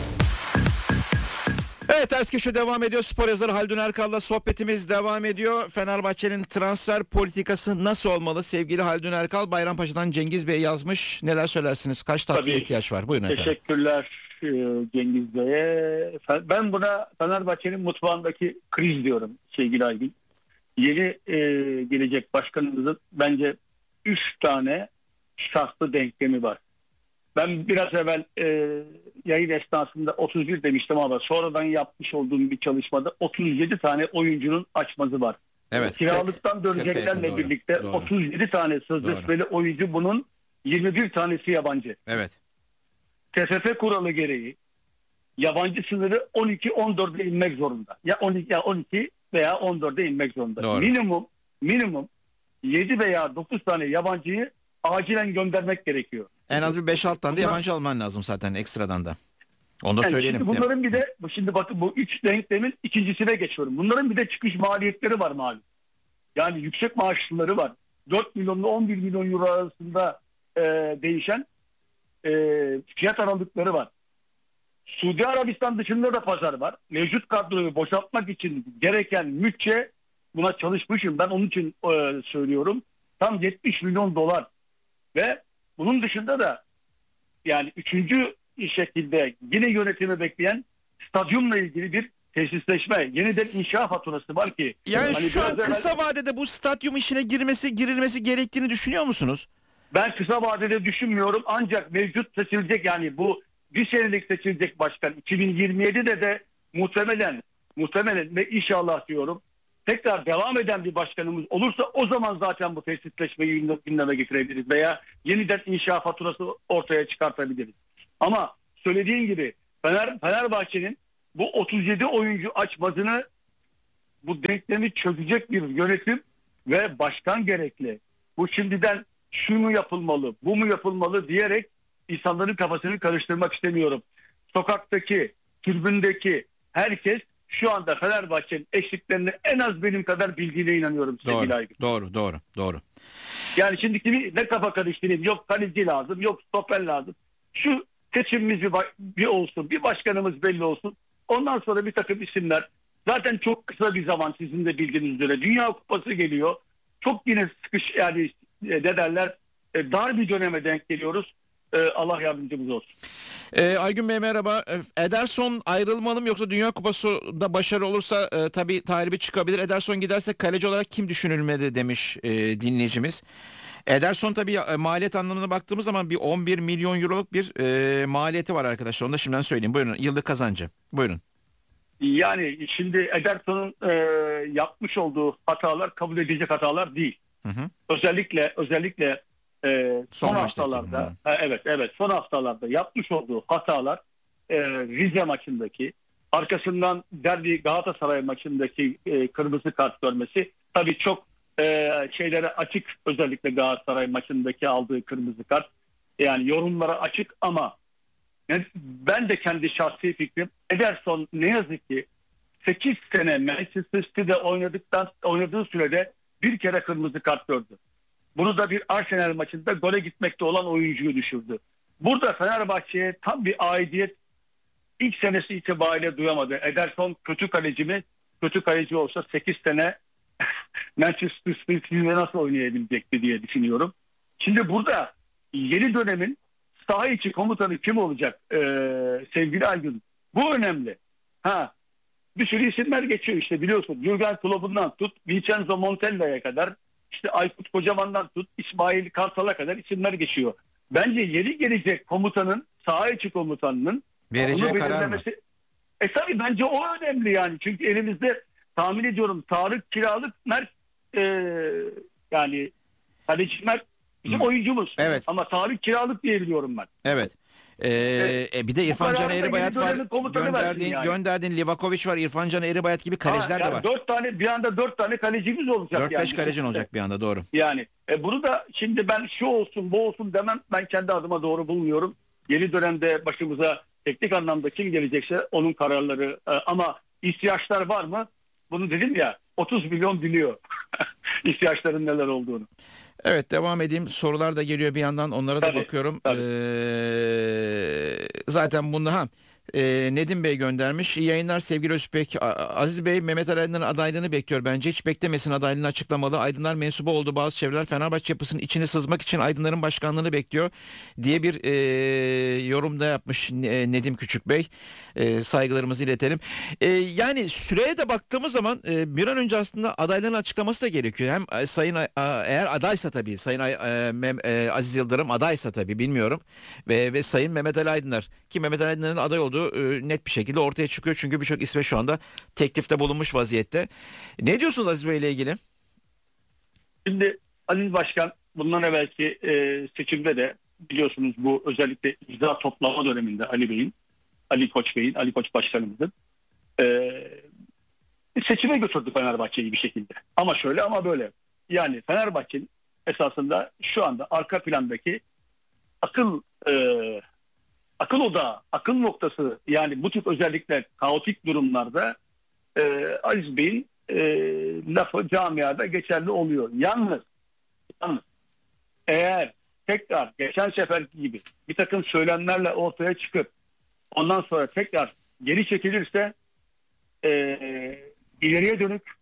Evet, Ters Köşe devam ediyor. Spor yazarı Haldun Erkal'la sohbetimiz devam ediyor. Fenerbahçe'nin transfer politikası nasıl olmalı? Sevgili Haldun Erkal, Bayrampaşa'dan Cengiz Bey yazmış. Neler söylersiniz? Kaç takviye ihtiyaç var? Buyurun efendim. Teşekkürler Cengiz Bey'e. Ben buna Fenerbahçe'nin mutfağındaki kriz diyorum sevgili Aygün. Yeni e, gelecek başkanımızın bence üç tane şartlı denklemi var. Ben biraz evvel e, yayın esnasında otuz bir demiştim ama sonradan yapmış olduğum bir çalışmada otuz yedi tane oyuncunun açmazı var. Evet. Kiralıktan döneceklerle doğru, birlikte doğru. otuz yedi tane sözleşmeli doğru. oyuncu, bunun yirmi bir tanesi yabancı. Evet. T F F kuralı gereği yabancı sınırı on iki on dörde inmek zorunda. Ya on iki, ya on iki veya on dörde inmek zorunda. Doğru. Minimum minimum yedi veya dokuz tane yabancıyı acilen göndermek gerekiyor. En az bir beş altı tane de yabancı alman lazım zaten ekstradan da. Onu da yani söyleyelim. Şimdi bunların bir de şimdi bakın bu üç denklemin ikincisine geçiyorum. Bunların bir de çıkış maliyetleri var malum. Yani yüksek maaşlıları var. dört milyonla on bir milyon euro arasında e, değişen e, fiyat aralıkları var. Suudi Arabistan dışında da pazar var. Mevcut kadroyu boşaltmak için gereken bütçe buna çalışmışım. Ben onun için e, söylüyorum. Tam yetmiş milyon dolar ve bunun dışında da yani üçüncü şekilde yine yönetimi bekleyen stadyumla ilgili bir tesisleşme, yeniden inşa faturası var ki. Yani hani şu an evvel, kısa vadede bu stadyum işine girmesi girilmesi gerektiğini düşünüyor musunuz? Ben kısa vadede düşünmüyorum ancak mevcut seçilecek yani bu bir senelik seçilecek başkan iki bin yirmi yedide de muhtemelen muhtemelen ve inşallah diyorum tekrar devam eden bir başkanımız olursa o zaman zaten bu tesisleşmeyi gündeme getirebiliriz veya yeniden inşa faturası ortaya çıkartabiliriz. Ama söylediğim gibi Fener, Fenerbahçe'nin bu otuz yedi oyuncu açmazını bu denklemi çözecek bir yönetim ve başkan gerekli. Bu şimdiden şu mu yapılmalı, bu mu yapılmalı diyerek insanların kafasını karıştırmak istemiyorum. Sokaktaki, tribündeki herkes şu anda Fenerbahçe'nin eksiklerini en az benim kadar bildiğine inanıyorum sevgili Aygün. Doğru, doğru, doğru. Yani şimdi ne kafa karıştırayım, yok kaleci lazım, yok stoper lazım. Şu seçimimiz bir, bir olsun, bir başkanımız belli olsun. Ondan sonra bir takım isimler. Zaten çok kısa bir zaman sizin de bildiğiniz üzere Dünya Kupası geliyor. Çok yine sıkış yani ne derler dar bir döneme denk geliyoruz. Allah yardımcımız olsun. Ee, Aygün Bey merhaba. Ederson ayrılmalı mı yoksa Dünya Kupası'da başarı olursa e, tabii talibi çıkabilir. Ederson giderse kaleci olarak kim düşünülmedi demiş e, dinleyicimiz. Ederson tabii e, maliyet anlamına baktığımız zaman bir on bir milyon euroluk bir e, maliyeti var arkadaşlar. Onu da şimdiden söyleyeyim. Buyurun yıllık kazancı. Buyurun. Yani şimdi Ederson'un e, yapmış olduğu hatalar kabul edilecek hatalar değil. Hı hı. Özellikle özellikle e, son, son haftalarda e, evet evet son haftalarda yapmış olduğu hatalar e, Rize maçındaki arkasından derbi Galatasaray maçındaki e, kırmızı kart görmesi tabii çok e, şeylere açık, özellikle Galatasaray maçındaki aldığı kırmızı kart yani yorumlara açık ama yani ben de kendi şahsi fikrim Ederson ne yazık ki sekiz sene Manchester City'de oynadıktan oynadığı sürede bir kere kırmızı kart gördü. Bunu da bir Arsenal maçında gole gitmekte olan oyuncuyu düşürdü. Burada Fenerbahçe'ye tam bir aidiyet ilk senesi itibariyle duyamadı. Ederson kötü kaleci mi? Kötü kaleci olsa sekiz sene Manchester City'de nasıl oynayabilecekti diye düşünüyorum. Şimdi burada yeni dönemin saha içi komutanı kim olacak ee, sevgili Aygün? Bu önemli. Ha, bir sürü isimler geçiyor işte biliyorsun. Jürgen Klopp'undan tut, Vincenzo Montella'ya kadar, işte Aykut Kocaman'dan tut, İsmail Kartal'a kadar isimler geçiyor. Bence yeni gelecek komutanın, saha içi komutanının vereceği karar mı? E tabii bence o önemli yani. Çünkü elimizde tahmin ediyorum Tarık Kiralık Mert e, yani kaleci Mert bizim hmm. oyuncumuz. Evet. Ama Tarık Kiralık diye biliyorum ben. Evet. Ee, evet. E bir de İrfan Can Eğribayat var. Gönderdiğin, yani. gönderdiğin Livakovic var. İrfan Can Eğribayat gibi kaleciler ha, yani de var. Dört tane bir anda dört tane kalecimiz olacak. Dört yani. beş kalecin olacak bir anda, doğru. Yani e, bunu da şimdi ben şu olsun bu olsun demem, ben kendi adıma doğru bulmuyorum. Yeni dönemde başımıza teknik anlamda kim gelecekse onun kararları e, ama ihtiyaçlar var mı? Bunu dedim ya, otuz milyon biliyor ihtiyaçların neler olduğunu. Evet, devam edeyim. Sorular da geliyor bir yandan, onlara da tabii, bakıyorum. Tabii. Ee, zaten bunu ha e, Nedim Bey göndermiş. İyi yayınlar sevgili Özbek. Aziz Bey, Mehmet Ali Aydın'ın adaylığını bekliyor bence. Hiç beklemesin, adaylığını açıklamalı. Aydınlar mensubu oldu bazı çevreler. Fenerbahçe yapısının içine sızmak için Aydınların başkanlığını bekliyor diye bir e, yorumda yapmış Nedim Küçük Bey. E, saygılarımızı iletelim. E, yani süreye de baktığımız zaman e, bir an önce aslında adayların açıklaması da gerekiyor. Hem e, sayın e, eğer adaysa tabii Sayın e, Mem, e, Aziz Yıldırım adaysa tabii bilmiyorum ve ve Sayın Mehmet Ali Aydınlar, ki Mehmet Ali Aydınlar'ın aday olduğu e, net bir şekilde ortaya çıkıyor. Çünkü birçok isme şu anda teklifte bulunmuş vaziyette. Ne diyorsunuz Aziz Bey ile ilgili? Şimdi Aziz Başkan bundan evvelki e, seçimde de biliyorsunuz bu özellikle icra toplama döneminde Ali Bey'in Ali Koç Bey'in, Ali Koç Başkanımızın ee, seçime götürdü Fenerbahçe'yi bir şekilde. Ama şöyle ama böyle. Yani Fenerbahçe'nin esasında şu anda arka plandaki akıl e, akıl odağı, akıl noktası, yani bu tip özellikle kaotik durumlarda e, Aziz Bey'in e, lafı camiada geçerli oluyor. Yalnız, yalnız eğer tekrar geçen seferki gibi bir takım söylemlerle ortaya çıkıp ondan sonra tekrar geri çekilirse e, ileriye dönük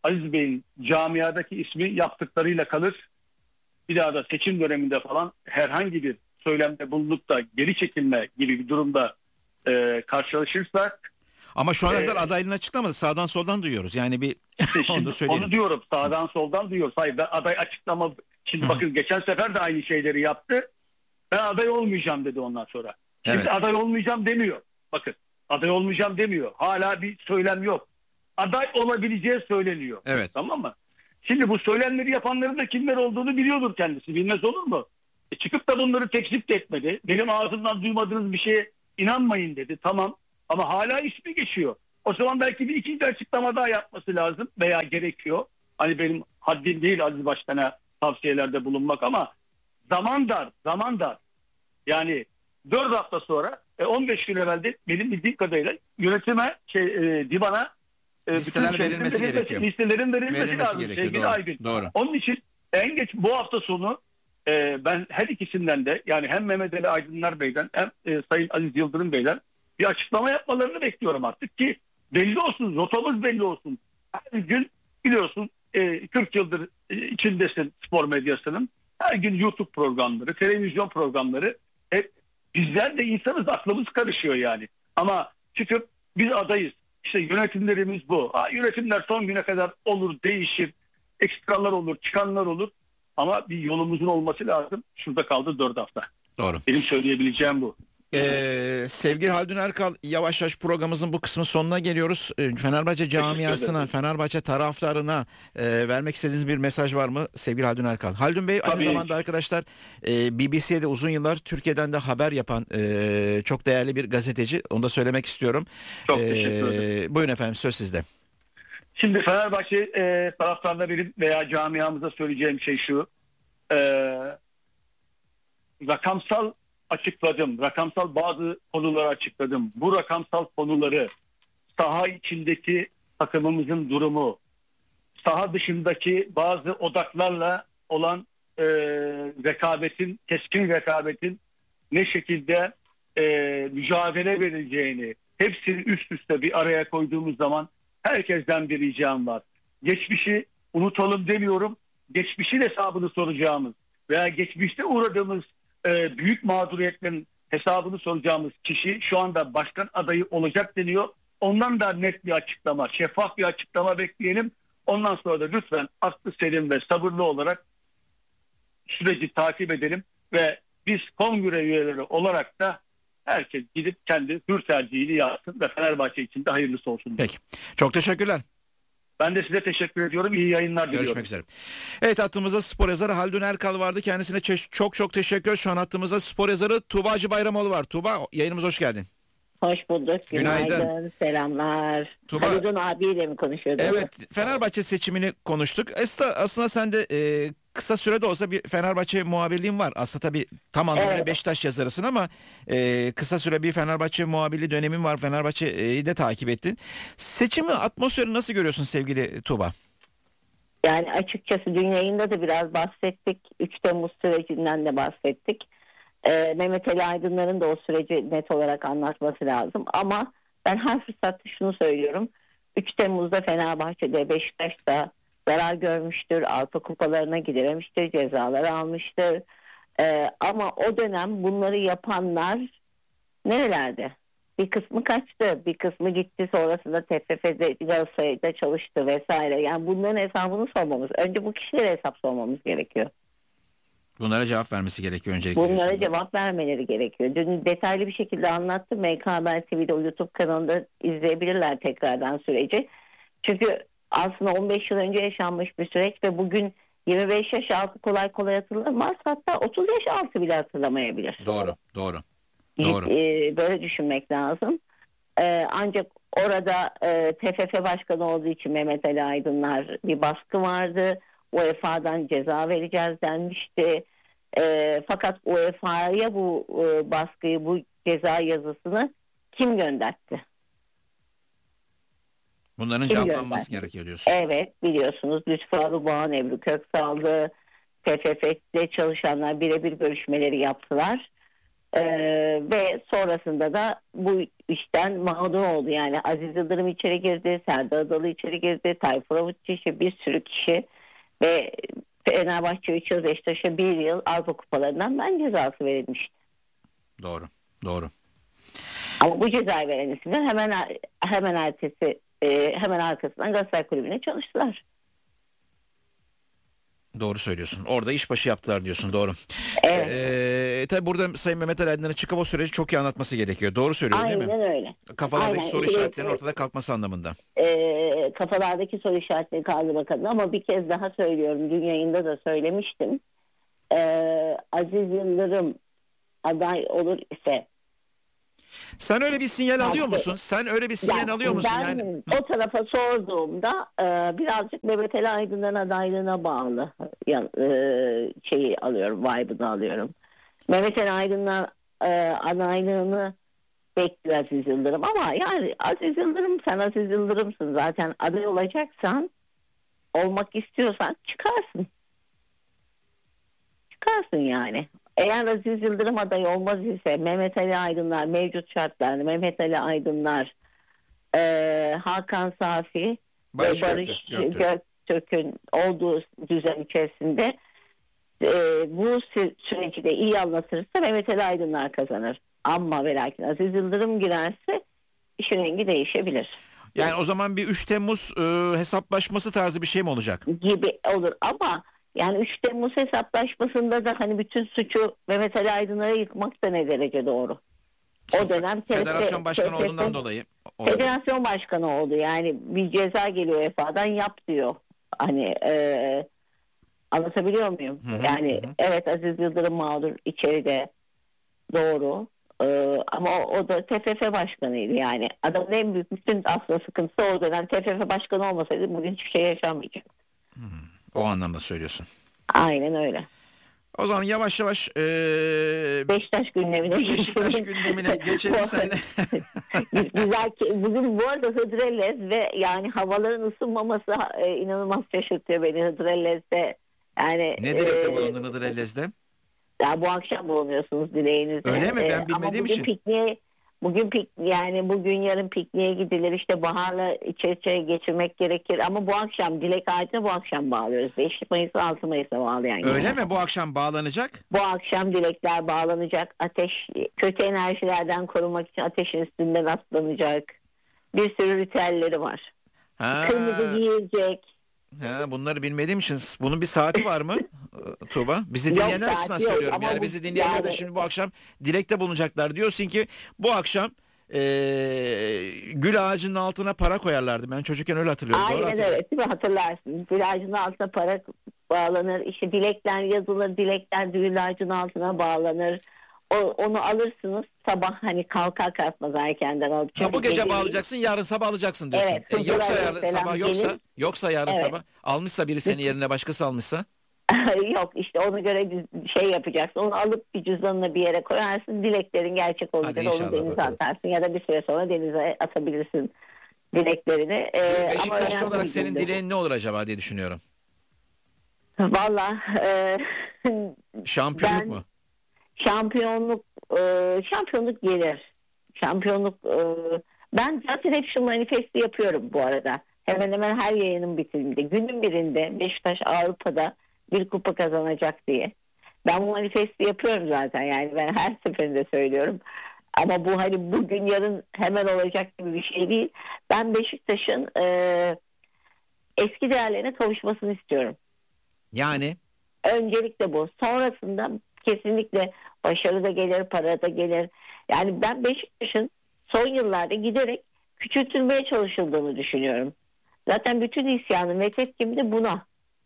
Aziz Bey'in camiadaki ismi yaptıklarıyla kalır. Bir daha da seçim döneminde falan herhangi bir söylemde bulunup da geri çekilme gibi bir durumda e, karşılaşırsak. Ama şu ana e, kadar adaylığını açıklamadı. Sağdan soldan duyuyoruz. Yani bir onu da söyleyelim. Onu diyorum, sağdan soldan duyuyoruz. Hayır, ben aday açıklama. Şimdi bakın geçen sefer de aynı şeyleri yaptı. Ben aday olmayacağım dedi ondan sonra. Şimdi Evet. aday olmayacağım demiyor. Bakın aday olmayacağım demiyor. Hala bir söylem yok. Aday olabileceği söyleniyor. Evet. Tamam mı? Şimdi bu söylemleri yapanların da kimler olduğunu biliyordur kendisi. Bilmez olur mu? E çıkıp da bunları tekzip de etmedi. Benim ağzımdan duymadığınız bir şeye inanmayın dedi. Tamam. Ama hala ismi geçiyor. O zaman belki bir ikinci açıklama daha yapması lazım veya gerekiyor. Hani benim haddim değil Aziz Başkan'a tavsiyelerde bulunmak ama zaman dar, zaman dar. Yani dört hafta sonra e, on beş gün evvelde benim bildiğim kadarıyla yönetime, şey, e, divana e, Listeler bütün verilmesi verilmesi, gerekiyor. listelerin verilmesi, Verilmesi lazım gerekiyor, sevgili doğru, Aygün. doğru. Onun için en geç bu hafta sonu e, ben her ikisinden de yani hem Mehmet Ali Aydınlar Bey'den hem e, Sayın Aziz Yıldırım Bey'den bir açıklama yapmalarını bekliyorum artık ki belli olsun, rotamız belli olsun. Her gün biliyorsun e, kırk yıldır e, içindesin spor medyasının. Her gün YouTube programları, televizyon programları. E, bizler de insanız, aklımız karışıyor yani. Ama çıkıp biz adayız. İşte yönetimlerimiz bu. Ha, yönetimler son güne kadar olur, değişir. Ekstralar olur, çıkanlar olur. Ama bir yolumuzun olması lazım. Şurada kaldı dört hafta. Doğru. Benim söyleyebileceğim bu. Ee, sevgili Haldun Erkal, yavaş yavaş programımızın bu kısmının sonuna geliyoruz. Ee, Fenerbahçe camiasına, Fenerbahçe taraftarına e, vermek istediğiniz bir mesaj var mı sevgili Haldun Erkal? Haldun Bey aynı Tabii. zamanda arkadaşlar e, B B C'de uzun yıllar Türkiye'den de haber yapan e, çok değerli bir gazeteci. Onu da söylemek istiyorum. Çok teşekkür ederim. Buyurun efendim, söz sizde. Şimdi Fenerbahçe e, taraftarına benim veya camiamıza söyleyeceğim şey şu. E, rakamsal açıkladım. Rakamsal bazı konuları açıkladım. Bu rakamsal konuları saha içindeki takımımızın durumu, saha dışındaki bazı odaklarla olan e, rekabetin, keskin rekabetin ne şekilde e, mücadele verileceğini hepsini üst üste bir araya koyduğumuz zaman herkesten bir ricam var. Geçmişi unutalım demiyorum. Geçmişin hesabını soracağımız veya geçmişte uğradığımız e, büyük mağduriyetlerin hesabını soracağımız kişi şu anda başkan adayı olacak deniyor. Ondan da net bir açıklama, şeffaf bir açıklama bekleyelim. Ondan sonra da lütfen aklı selim ve sabırlı olarak süreci takip edelim ve biz kongre üyeleri olarak da herkes gidip kendi hür tercihini yapsın ve Fenerbahçe için de hayırlısı olsun. Peki. Çok teşekkürler. Ben de size teşekkür ediyorum. İyi yayınlar diliyorum. Görüşmek üzere. Evet, hattımızda spor yazarı Haldun Erkal vardı. Kendisine çok çok teşekkür ediyoruz. Şu an hattımızda spor yazarı Tuğba Bayramoğlu var. Tuğba, yayınımıza hoş geldin. Hoş bulduk. Günaydın. Günaydın. Selamlar. Tuğba. Haldun abiyle mi konuşuyordun? Evet, Fenerbahçe seçimini konuştuk. Aslında, aslında sen de e, kısa sürede olsa bir Fenerbahçe muhabirliğin var. Aslında tabii tam anlamıyla Evet. Beşiktaş yazarısın ama e, kısa süre bir Fenerbahçe muhabirliği dönemin var. Fenerbahçe'yi de takip ettin. Seçimi, atmosferi nasıl görüyorsun sevgili Tuğba? Yani açıkçası dün yayında da biraz bahsettik. üç Temmuz sürecinden de bahsettik. Ee, Mehmet Ali Aydınlar'ın da o süreci net olarak anlatması lazım. Ama ben her fırsatta şunu söylüyorum. üç Temmuz'da Fenerbahçe'de, Beşiktaş'ta zarar görmüştür. Avrupa kupalarına gidememiştir. Cezalar almıştır. Ee, ama o dönem bunları yapanlar nerelerde? Bir kısmı kaçtı. Bir kısmı gitti. Sonrasında T F F'de, Galatasaray'da çalıştı vesaire. Yani bunların hesabını sormamız. Önce bu kişilere hesap sormamız gerekiyor. Bunlara cevap vermesi gerekiyor öncelikle. Bunlara diyorsun. cevap vermeleri gerekiyor. Dün detaylı bir şekilde anlattım. M K Haber T V'de, o YouTube kanalında izleyebilirler tekrardan süreci. Çünkü aslında on beş yıl önce yaşanmış bir süreç ve bugün yirmi beş yaş altı kolay kolay hatırlamaz. Hatta otuz yaş altı bile hatırlamayabilir. Doğru, doğru. Doğru. Ee, böyle düşünmek lazım. Ee, ancak orada e, T F F başkanı olduğu için Mehmet Ali Aydınlar bir baskı vardı. U E F A'dan ceza vereceğiz denmişti. E, fakat U E F A'ya bu e, baskıyı, bu ceza yazısını kim göndertti? Bunların Kim cevaplanması gönderdi? gerekiyor diyorsun. Evet, biliyorsunuz Lütfü Arıboğan, Ebru Köksal'dı. T F F'de çalışanlar birebir görüşmeleri yaptılar. Ee, ve sonrasında da bu işten mağdur oldu. Yani Aziz Yıldırım içeri girdi, Serdar Adalı içeri girdi, Tayfur Avutçu, işte bir sürü kişi ve Fenerbahçe üç yıl, Beşiktaş'a bir yıl Avrupa Kupalarından ben cezası verilmişti. Doğru, doğru. Ama bu cezayı veren isimler hemen hemen ertesi e, hemen arkasından Galatasaray Kulübü'ne çalıştılar. Doğru söylüyorsun. Orada işbaşı yaptılar diyorsun. Doğru. Evet. Ee, tabii burada Sayın Mehmet Ali Aydın'ın çıkıp o süreci çok iyi anlatması gerekiyor. Doğru söylüyorum değil mi? Aynen öyle. Kafalardaki Aynen. soru Evet. işaretlerinin ortada kalkması anlamında. E, kafalardaki soru işaretleri kaldırmak adına, ama bir kez daha söylüyorum. Dün yayında da söylemiştim. E, Aziz Yıldırım aday olur ise, sen öyle bir sinyal alıyor musun? Sen öyle bir sinyal yani alıyor musun? Ben Yani o tarafa sorduğumda e, birazcık Mehmet Ali Aydın'ın adaylığına bağlı ya, e, şeyi alıyorum, vibe'ını alıyorum. Mehmet Ali Aydın'ın e, adaylığını bekliyor Aziz Yıldırım, ama yani Aziz Yıldırım, sen Aziz Yıldırım'sın zaten, aday olacaksan, olmak istiyorsan çıkarsın. Çıkarsın yani. Eğer Aziz Yıldırım aday olmaz ise Mehmet Ali Aydınlar, mevcut şartlarda Mehmet Ali Aydınlar, e, Hakan Safi Barış ve Barış Göktürk. Göktürk'ün olduğu düzen içerisinde e, bu sü- süreci de iyi anlatırsa Mehmet Ali Aydınlar kazanır. Ama ve lakin Aziz Yıldırım girerse işin rengi değişebilir. yani o zaman bir üç Temmuz e, hesaplaşması tarzı bir şey mi olacak? Gibi olur, ama yani üç Temmuz hesaplaşmasında da hani bütün suçu Mehmet Ali Aydınlar'a yıkmak da ne derece doğru? O dönem Federasyon başkanı T F F olduğundan dolayı. olabilir. Federasyon başkanı oldu, yani bir ceza geliyor U E F A'dan, yap diyor. Hani e, anlatabiliyor muyum? Hı hı, yani hı. evet, Aziz Yıldırım mağdur içeride, doğru. E, ama o, o da T F F başkanıydı yani. Adamın en büyük bütün aslında sıkıntısı o dönem T F F başkanı olmasaydı bugün hiçbir şey yaşanmayacak. O anlamda söylüyorsun. Aynen öyle. O zaman yavaş yavaş e, Beşiktaş gündemine Beşiktaş gündemine geçelim seninle. Güzel ki bugün bu arada Hıdrellez ve yani havaların ısınmaması e, inanılmaz şaşırtıyor beni Hıdrellez'de. Yani Ne dilekte e, bulundun Hıdrellez'de? ya bu akşam bulunuyorsunuz dileğinizde. Öyle mi? Ben E, ama bilmediğim bugün için. Pikniğe, bugün pik, yani bugün yarın pikniğe gidilir, işte baharla iç içe geçirmek gerekir, ama bu akşam dilek ağacına bu akşam bağlıyoruz. beş Mayıs'a altı Mayıs'a bağlayan. Öyle yani. mi? Bu akşam bağlanacak. Bu akşam dilekler bağlanacak. Ateş, kötü enerjilerden korunmak için ateşin üstünden atlanacak. Bir sürü ritüelleri var. Ha. Kırmızı giyilecek. Ha, bunları bilmediğim için bunun bir saati var mı Tuğba? Bizi Yok, dinleyenler saati açısından yok söylüyorum. ama Yani bu- bizi dinleyenler de yani- şimdi bu akşam dilekte bulunacaklar. Diyorsun ki bu akşam eee, gül ağacının altına para koyarlardı. Ben çocukken öyle hatırlıyorum. Doğru Aynen hatırlıyorum. öyle, değil mi? Hatırlarsın. Gül ağacının altına para bağlanır. İşte dilekler yazılır. Dilekler gül ağacının altına bağlanır. O, onu alırsınız sabah, hani kalkar kalkmaz erkenden alıp. Ha, bu Çünkü gece gece- bağlayacaksın, yarın sabah alacaksın diyorsun. Evet, E, yoksa Hızır yarın Aleyhisselam sabah yoksa gelir. yoksa yarın Evet. sabah almışsa biri senin yerine başkası almışsa. Yok, işte ona göre bir şey yapacaksın. Onu alıp bir cüzdanına bir yere koyarsın. Dileklerin gerçek olunca Hadi da onu inşallah denize bakalım. atarsın, ya da bir süre sonra denize atabilirsin dileklerini. Ee, ama Beşiktaşlı önemli olarak bir senin gündür. dileğin ne olur acaba diye düşünüyorum. Valla e, Şampiyonluk ben- mu? şampiyonluk e, şampiyonluk gelir. Şampiyonluk e, ben zaten hep şu manifesti yapıyorum bu arada. Hemen hemen her yayının bitiminde. Günün birinde Beşiktaş Avrupa'da bir kupa kazanacak diye. Ben bu manifesti yapıyorum zaten, yani ben her seferinde söylüyorum. Ama bu hani bugün yarın hemen olacak gibi bir şey değil. Ben Beşiktaş'ın e, eski değerlerine kavuşmasını istiyorum. Yani Öncelikle bu. Sonrasında kesinlikle başarı da gelir, para da gelir. Yani ben Beşiktaş'ın son yıllarda giderek küçültülmeye çalışıldığını düşünüyorum. Zaten bütün isyanım ve tepkim de buna.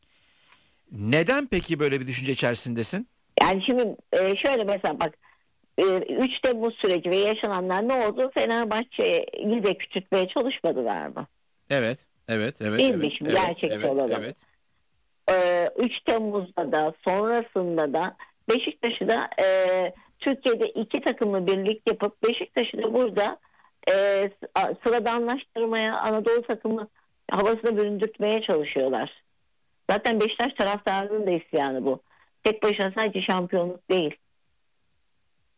neden peki böyle bir düşünce içerisindesin? Yani şimdi e, şöyle mesela bak, e, üç Temmuz süreci ve yaşananlar ne oldu? Fenerbahçe'yi de küçültmeye çalışmadılar mı? Evet, evet, evet. Değil evet, mi şimdi? evet, Gerçekçi evet, olalım. evet. Ee, üç Temmuz'da da sonrasında da Beşiktaş'ı da e, Türkiye'de iki takımlı birlik yapıp Beşiktaş'ı da burada e, s- sıradanlaştırmaya, Anadolu takımı havasına büründürtmeye çalışıyorlar. Zaten Beşiktaş taraftarının da isyanı bu. Tek başına sadece şampiyonluk değil.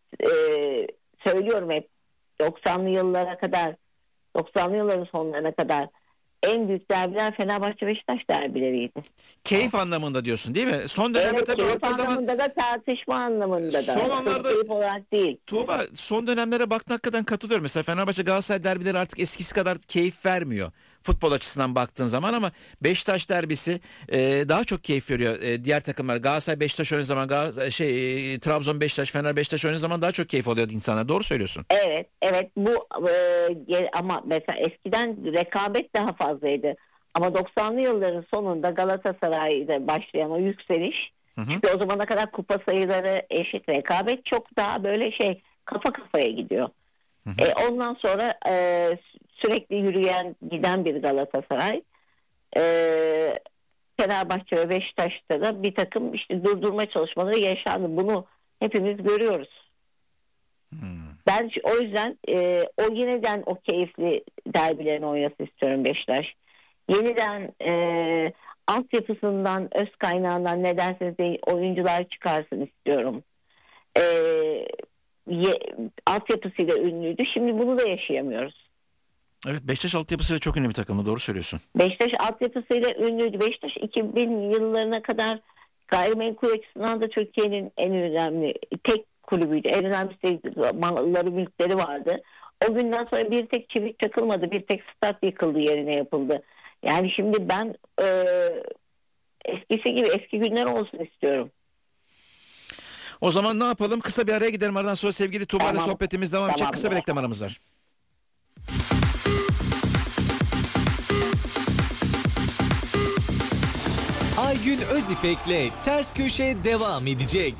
e, söylüyorum hep doksanlı yıllara kadar, doksanlı yılların sonlarına kadar en büyük derbiler Fenerbahçe Beşiktaş derbileriydi. Keyif anlamında diyorsun değil mi? Son dönemde evet, tabii keyif anlamında zaman... da tartışma anlamında da. Son anlarda keyif olarak değil. Tuğba, son dönemlere baktığın hakikaten katılıyorum. Mesela Fenerbahçe Galatasaray derbileri artık eskisi kadar keyif vermiyor. Futbol açısından baktığın zaman ama Beşiktaş derbisi e, daha çok keyif veriyor. E, diğer takımlar Galatasaray Beşiktaş oynadığı zaman Gal- şey e, Trabzon Beşiktaş Fener Beşiktaş oynadığı zaman daha çok keyif alıyordu insanlar. Doğru söylüyorsun. Evet, evet bu e, ama mesela eskiden rekabet daha fazlaydı. Ama doksanlı yılların sonunda Galatasaray'da başlayan o yükseliş, hı hı. Çünkü o zamana kadar kupa sayıları eşit, rekabet çok daha böyle şey kafa kafaya gidiyor. Hı hı. E, ondan sonra e, sürekli yürüyen giden bir Galatasaray, e, Fenerbahçe ve Beşiktaş'ta da bir takım işte durdurma çalışmaları yaşandı. Bunu hepimiz görüyoruz. Hmm. Ben o yüzden e, o yeniden o keyifli derbilerini oynasın istiyorum Beşiktaş. Yeniden e, altyapısından, öz kaynağından ne derseniz deyin oyuncular çıkarsın istiyorum. E, ye, altyapısıyla ünlüydü. Şimdi bunu da yaşayamıyoruz. Evet, Beşiktaş altyapısıyla çok ünlü bir takımı, doğru söylüyorsun. Beşiktaş altyapısıyla ünlüydü. Beşiktaş iki bin yıllarına kadar gayrimenkul açısından da Türkiye'nin en önemli tek kulübüydü. En önemli malları, mülkleri vardı. O günden sonra bir tek çivik çakılmadı. Bir tek stat yıkıldı, yerine yapıldı. Yani şimdi ben e, eskisi gibi eski günler olsun istiyorum. O zaman ne yapalım? Kısa bir araya gidelim. Aradan sonra sevgili Tuğba ile tamam. sohbetimiz devam edecek. Tamam. Kısa bir reklam aramız var. Aygün Özipek'le Ters Köşe devam edecek.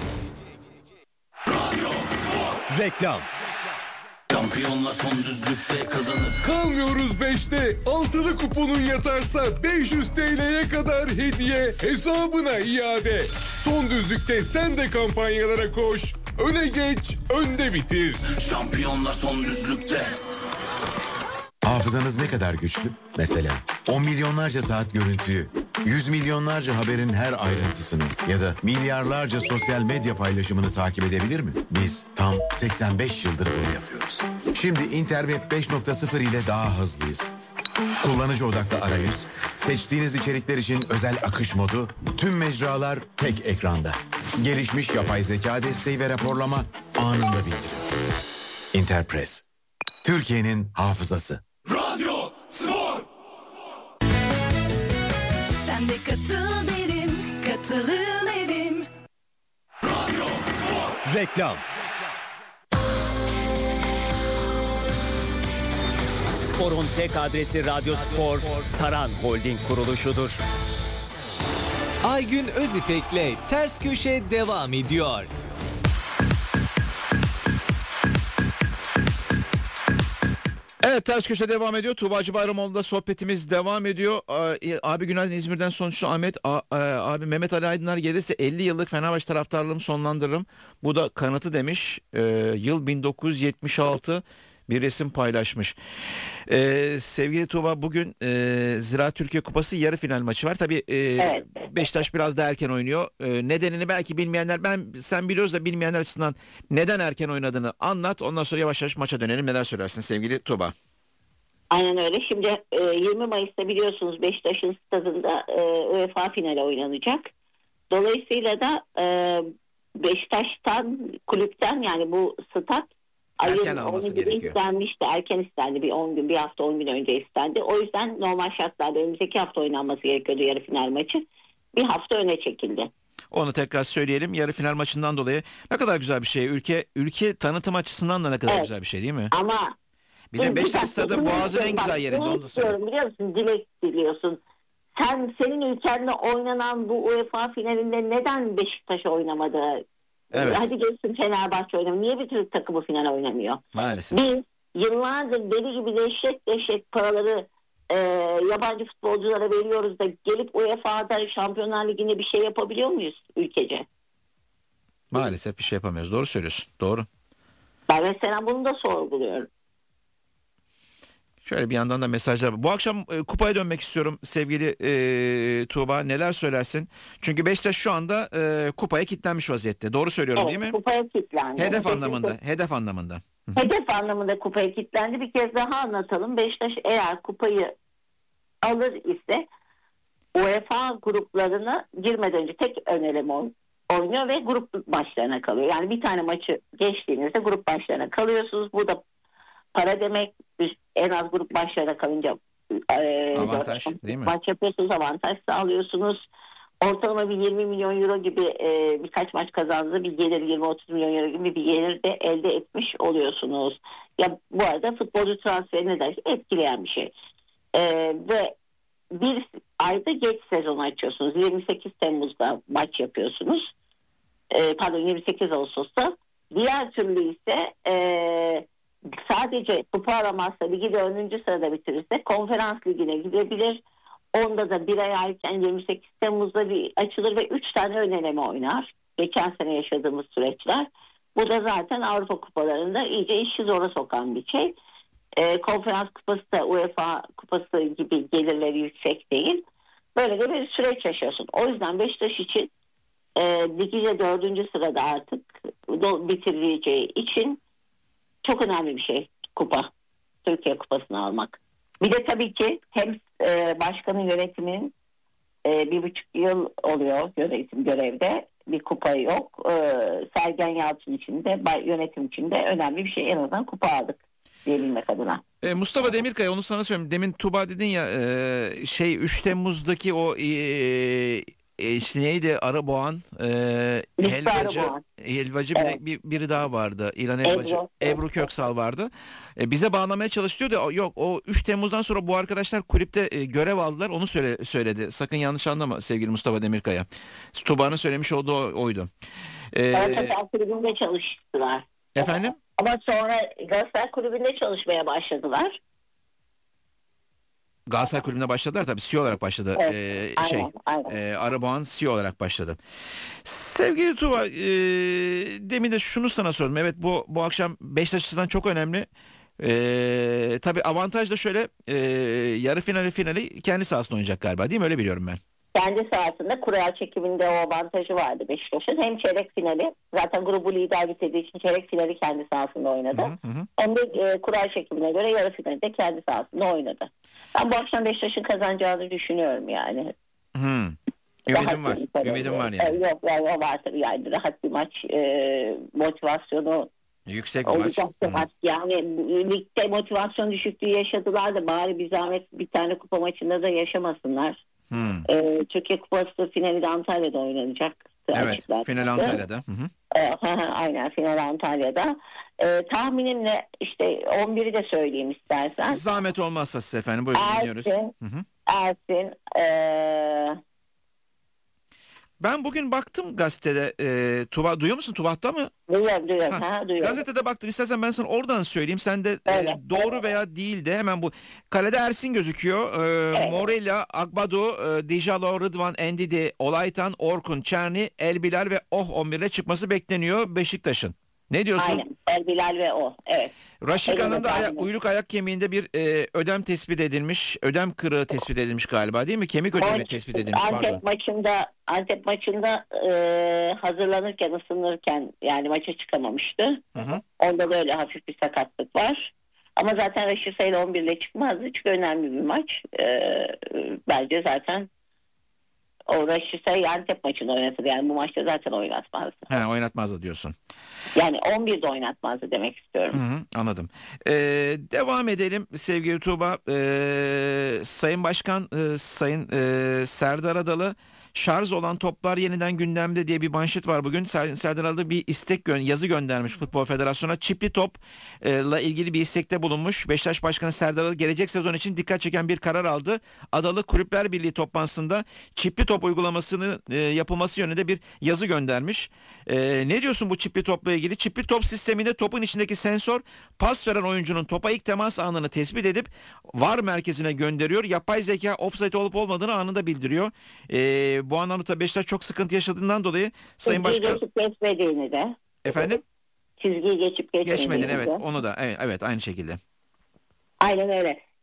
Reklam. Şampiyonla son düzlükte kazanır. Kalmıyoruz beşte. Altılı kuponun yatarsa beş yüz TL'ye kadar hediye hesabına iade. Son düzlükte sen de kampanyalara koş. Öne geç, önde bitir. Şampiyonla son düzlükte. Hafızanız ne kadar güçlü? Mesela on milyonlarca saat görüntüyü, yüz milyonlarca haberin her ayrıntısını ya da milyarlarca sosyal medya paylaşımını takip edebilir mi? Biz tam seksen beş yıldır bunu yapıyoruz. Şimdi Interweb beş nokta sıfır ile daha hızlıyız. Kullanıcı odaklı arayüz, seçtiğiniz içerikler için özel akış modu, tüm mecralar tek ekranda. Gelişmiş yapay zeka desteği ve raporlama anında bildirim. Interpress, Türkiye'nin hafızası. Radyo Spor. Sen de katıl derim, katılın evim. Radyo Spor. Reklam. Spor'un tek adresi Radyo Spor, Saran Holding kuruluşudur. Aygün Özipek'le Ters Köşe devam ediyor. Evet, Ters Köşe devam ediyor. Tuğbacı Bayramoğlu'nda sohbetimiz devam ediyor. Abi günaydın, İzmir'den sonuçta Ahmet. Abi Mehmet Ali Aydınlar gelirse elli yıllık Fenerbahçe taraftarlığımı sonlandırırım. Bu da kanıtı demiş. Ee, yıl bin dokuz yüz yetmiş altı bir resim paylaşmış. Ee, sevgili Tuğba, bugün e, Ziraat Türkiye Kupası yarı final maçı var. Tabii e, evet. Beşiktaş biraz da erken oynuyor. E, nedenini belki bilmeyenler, ben sen biliyoruz da bilmeyenler açısından neden erken oynadığını anlat. Ondan sonra yavaş yavaş maça dönelim. Neler söylersin sevgili Tuğba? Aynen öyle. Şimdi e, yirmi Mayıs'ta biliyorsunuz Beşiktaş'ın stadında e, UEFA finali oynanacak. Dolayısıyla da e, Beşiktaş'tan, kulüpten, yani bu stat ayın on günü istenmişti. Erken istendi. Bir on gün, bir hafta on gün önce istendi. O yüzden normal şartlarda önümüzdeki hafta oynanması gerekiyordu yarı final maçı. Bir hafta öne çekildi. Onu tekrar söyleyelim. Yarı final maçından dolayı ne kadar güzel bir şey. Ülke ülke tanıtım açısından da ne kadar evet. güzel bir şey değil mi? Ama bir de Beşiktaş stadı Boğaz'ın en güzel yerinde. Onu da söyleyeyim. Biliyor musun? Dilek biliyorsun. Sen, senin ülkenle oynanan bu UEFA finalinde neden Beşiktaş oynamadı? Evet. Hadi gelsin Fenerbahçe oynamıyor. Niye bir Türk takımı final oynamıyor? Maalesef. Biz yıllardır deli gibi dehşet dehşet paraları e, yabancı futbolculara veriyoruz da gelip U E F A'da Şampiyonlar Ligi'nde bir şey yapabiliyor muyuz ülkece? Maalesef bir şey yapamıyoruz. Doğru söylüyorsun. Doğru. Ben mesela bunu da sorguluyorum. Şöyle bir yandan da mesajlar var. Bu akşam e, kupaya dönmek istiyorum sevgili e, Tuğba. Neler söylersin? Çünkü Beşiktaş şu anda e, kupaya kilitlenmiş vaziyette. Doğru söylüyorum Evet, değil mi? kupaya kilitlendi. Hedef Beşiktaş- anlamında. Hedef anlamında. Hedef anlamında kupaya kilitlendi. Bir kez daha anlatalım. Beşiktaş eğer kupayı alır ise UEFA gruplarına girmeden önce tek ön eleme oy- oynuyor ve grup maçlarına kalıyor. Yani bir tane maçı geçtiğinizde grup maçlarına kalıyorsunuz. Bu da para demek. Biz en az grup maçlarına kalınca e, Avantaj, değil mi? maç yapıyorsunuz, avantaj sağlıyorsunuz. Ortalama bir yirmi milyon euro gibi e, birkaç maç kazandığınızda bir gelir, yirmi otuz milyon euro gibi bir gelir de elde etmiş oluyorsunuz. Ya bu arada futbolcu transferini de etkileyen bir şey. E, ve bir ayda geç sezon açıyorsunuz. yirmi sekiz Temmuz'da maç yapıyorsunuz. E, pardon yirmi sekiz Ağustos'ta. Diğer türlü ise e, sadece kupa alamazsa ligi dördüncü sırada bitirirse konferans ligine gidebilir. Onda da bir ay erken yirmi sekiz Temmuz'da bir açılır ve üç tane ön eleme oynar. Geçen sene yaşadığımız süreçler. Bu da zaten Avrupa kupalarında iyice işi zora sokan bir şey. E, konferans kupası da UEFA kupası gibi gelirleri yüksek değil. Böyle de bir süreç yaşıyorsun. O yüzden Beşiktaş için e, ligde dördüncü sırada artık do- bitireceği için çok önemli bir şey kupa. Türkiye kupasını almak. Bir de tabii ki hem e, başkanın yönetiminin e, bir buçuk yıl oluyor yönetim görevde. Bir kupa yok. E, Sergen Yalçın için de yönetim için de önemli bir şey. En azından kupa aldık diyebilmek adına. E, Mustafa Demirkaya, onu sana söyleyeyim. Demin Tuğba dedin ya e, şey üç Temmuz'daki o e, e, işte neydi Arıboğan e, helvacı, Arıboğan. helvacı bir de bir, biri daha vardı. İran helvacı. Ebru. Ebru Köksal vardı. E, bize bağlamaya çalışıyordu. O, yok o üç Temmuz'dan sonra bu arkadaşlar kulüpte e, görev aldılar. Onu söyle, söyledi. Sakın yanlış anlama sevgili Mustafa Demirkaya. Tuğba'nın söylemiş olduğu o- oydu. E, Galatasaray Kulübü'nde çalıştılar. efendim? Ama sonra Galatasaray Kulübü'nde çalışmaya başladılar. Galatasaray Kulübü'ne başladılar tabii. C E O olarak başladı. Evet, Ee, şey, aynen, aynen. E, Arıboğan C E O olarak başladı. Sevgili Tuğba, e, demin de şunu sana sordum. Evet bu bu akşam Beşiktaş açısından çok önemli. E, tabii avantaj da şöyle e, yarı finali finali kendi sahasında oynayacak galiba değil mi? Öyle biliyorum ben. Kendi sahasında kura çekiminde o avantajı vardı Beşiktaş'ın. Hem çeyrek finali, zaten grubu lider bitirdiği için çeyrek finali kendi sahasında oynadı. Hı hı. Hem de e, kura çekimine göre yarı finali de kendi sahasında oynadı. Ben bu akşam Beşiktaş'ın kazanacağını düşünüyorum yani. Hı. Ümidim Rahat var. bir maç. Ümidim var yani. E, yok yani, var tabii yani rahat bir maç, e, motivasyonu Yüksek bir maç. olacak bir maç. Yani ligde motivasyon düşüklüğü yaşadılar da bari bir zahmet bir tane kupa maçında da yaşamasınlar. Hmm. Ee, Türkiye Kupası finali de Antalya'da oynanacak. Evet, Açıklar. final Antalya'da. Hı hı. Ee, aynen final Antalya'da. Ee, tahminimle işte on biri de söyleyeyim istersen. Zahmet olmazsa size efendim. Buyurun dinliyoruz. Ersin, Hı hı. Ersin, ee, Ben bugün baktım gazetede. E, Tuba, duyuyor musun? Tubat'ta mı? duyuyorum duyuyorum. Ha, Ha, duyuyorum. Gazetede baktım. İstersen ben sana oradan söyleyeyim. Sen de e, Evet. doğru veya değil de hemen bu. Kalede Ersin gözüküyor. E, Evet. Morelia, Agbadu, e, Dijalo, Rıdvan, Endidi, Olaytan, Orkun, Çerni, Elbilal ve Oh on bir ile çıkması bekleniyor Beşiktaş'ın. Ne diyorsun? Aynen. El Bilal ve o. Evet. Raşika'nın Evet, da aynen. ayak, uyluk ayak kemiğinde bir e, ödem tespit edilmiş. Ödem kırığı tespit edilmiş galiba değil mi? Kemik ödemi Maç- tespit edilmiş pardon. Antep maçında Antep maçında e, hazırlanırken ısınırken yani maça çıkamamıştı. Hı hı. Onda böyle hafif bir sakatlık var. Ama zaten Raşisa ile on bir ile çıkmazdı çünkü önemli bir maç. E, bence zaten o Raşisa'yı Antep maçında oynatır. Yani bu maçta zaten oynatmazdı. He, oynatmazdı diyorsun. Yani on birde oynatmazdı demek istiyorum. Hı hı, anladım. Ee, devam edelim sevgili Tuğba. Ee, Sayın Başkan, e, Sayın e, Serdar Adalı, şarj olan toplar yeniden gündemde diye bir manşet var bugün. Ser, Serdar Adalı bir istek gö- yazı göndermiş Futbol Federasyonu'na. Çipli topla ilgili bir istekte bulunmuş. Beşiktaş Başkanı Serdar Adalı gelecek sezon için dikkat çeken bir karar aldı. Adalı Kulüpler Birliği toplantısında çipli top uygulamasını e, yapılması yönünde bir yazı göndermiş. E, ne diyorsun bu çipli topla ilgili? Çipli top sisteminde topun içindeki sensör pas veren oyuncunun topa ilk temas anını tespit edip V A R merkezine gönderiyor. Yapay zeka offside olup olmadığını anında bildiriyor. E, bu anlamda tabii Beşiktaş çok sıkıntı yaşadığından dolayı Sayın Çizgiyi Başkan... geçip geçmediğini de. Efendim? Çizgiyi geçip geçmediğini Geçmedin evet de. onu da evet, evet aynı şekilde. Aynen öyle.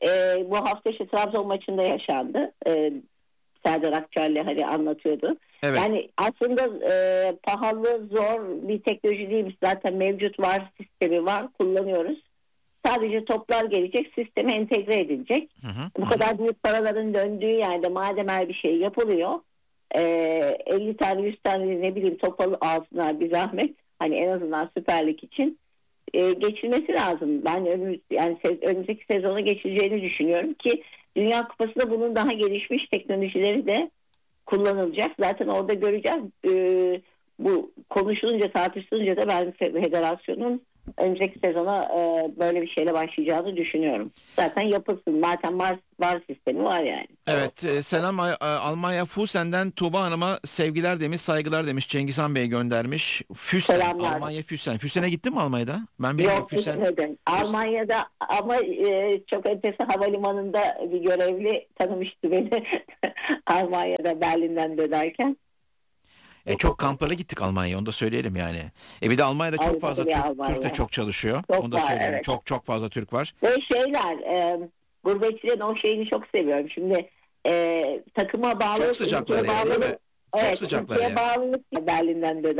e, bu hafta işte Trabzon maçında yaşandı. E, Serdar Akçar'la hani anlatıyordu. Evet. Yani aslında e, pahalı, zor bir teknoloji değilmiş. Zaten mevcut var, sistemi var, kullanıyoruz. Sadece toplar gelecek, sisteme entegre edilecek. Hı hı. Bu kadar büyük paraların döndüğü yerde madem her bir şey yapılıyor, e, elli tane yüz tane ne bileyim top alsınlar bir zahmet. Hani en azından Süper Lig için e, geçilmesi lazım. Ben önümüz, yani se- önümüzdeki sezona geçileceğini düşünüyorum ki Dünya Kupası'nda bunun daha gelişmiş teknolojileri de kullanılacak. Zaten orada göreceğiz. E, bu konuşulunca, tartışılınca da ben federasyonun önümüzdeki sezona e, böyle bir şeyle başlayacağını düşünüyorum. Zaten yapılsın. Zaten var, var sistemi var yani. Evet. E, selam Almanya Füsen'den Tuğba Hanım'a sevgiler demiş, saygılar demiş. Cengizhan Bey göndermiş. Füsen. Selamlar. Almanya Füsen. Füsen'e gittin mi Almanya'da? Ben bilmiyorum. Yok Füsen. gitmedim. Almanya'da ama e, çok enteresan havalimanında bir görevli tanımıştı beni. Almanya'da Berlin'den dönerken. E, çok kamplara gittik Almanya'ya, onu da söyleyelim yani. E bir de Almanya'da çok Avrupa'da fazla bir Türk, Almanya. Türk de çok çalışıyor. Çok onu da var, söyleyelim. evet. Çok çok fazla Türk var. Ve şeyler e, gurbetçilerin o şeyini çok seviyorum. Şimdi e, takıma bağlı. Çok sıcaklar ülkeye yani, değil bağlı- mi? Çok Evet, sıcaklar ülkeye yani. bağlılık Berlin'den döner.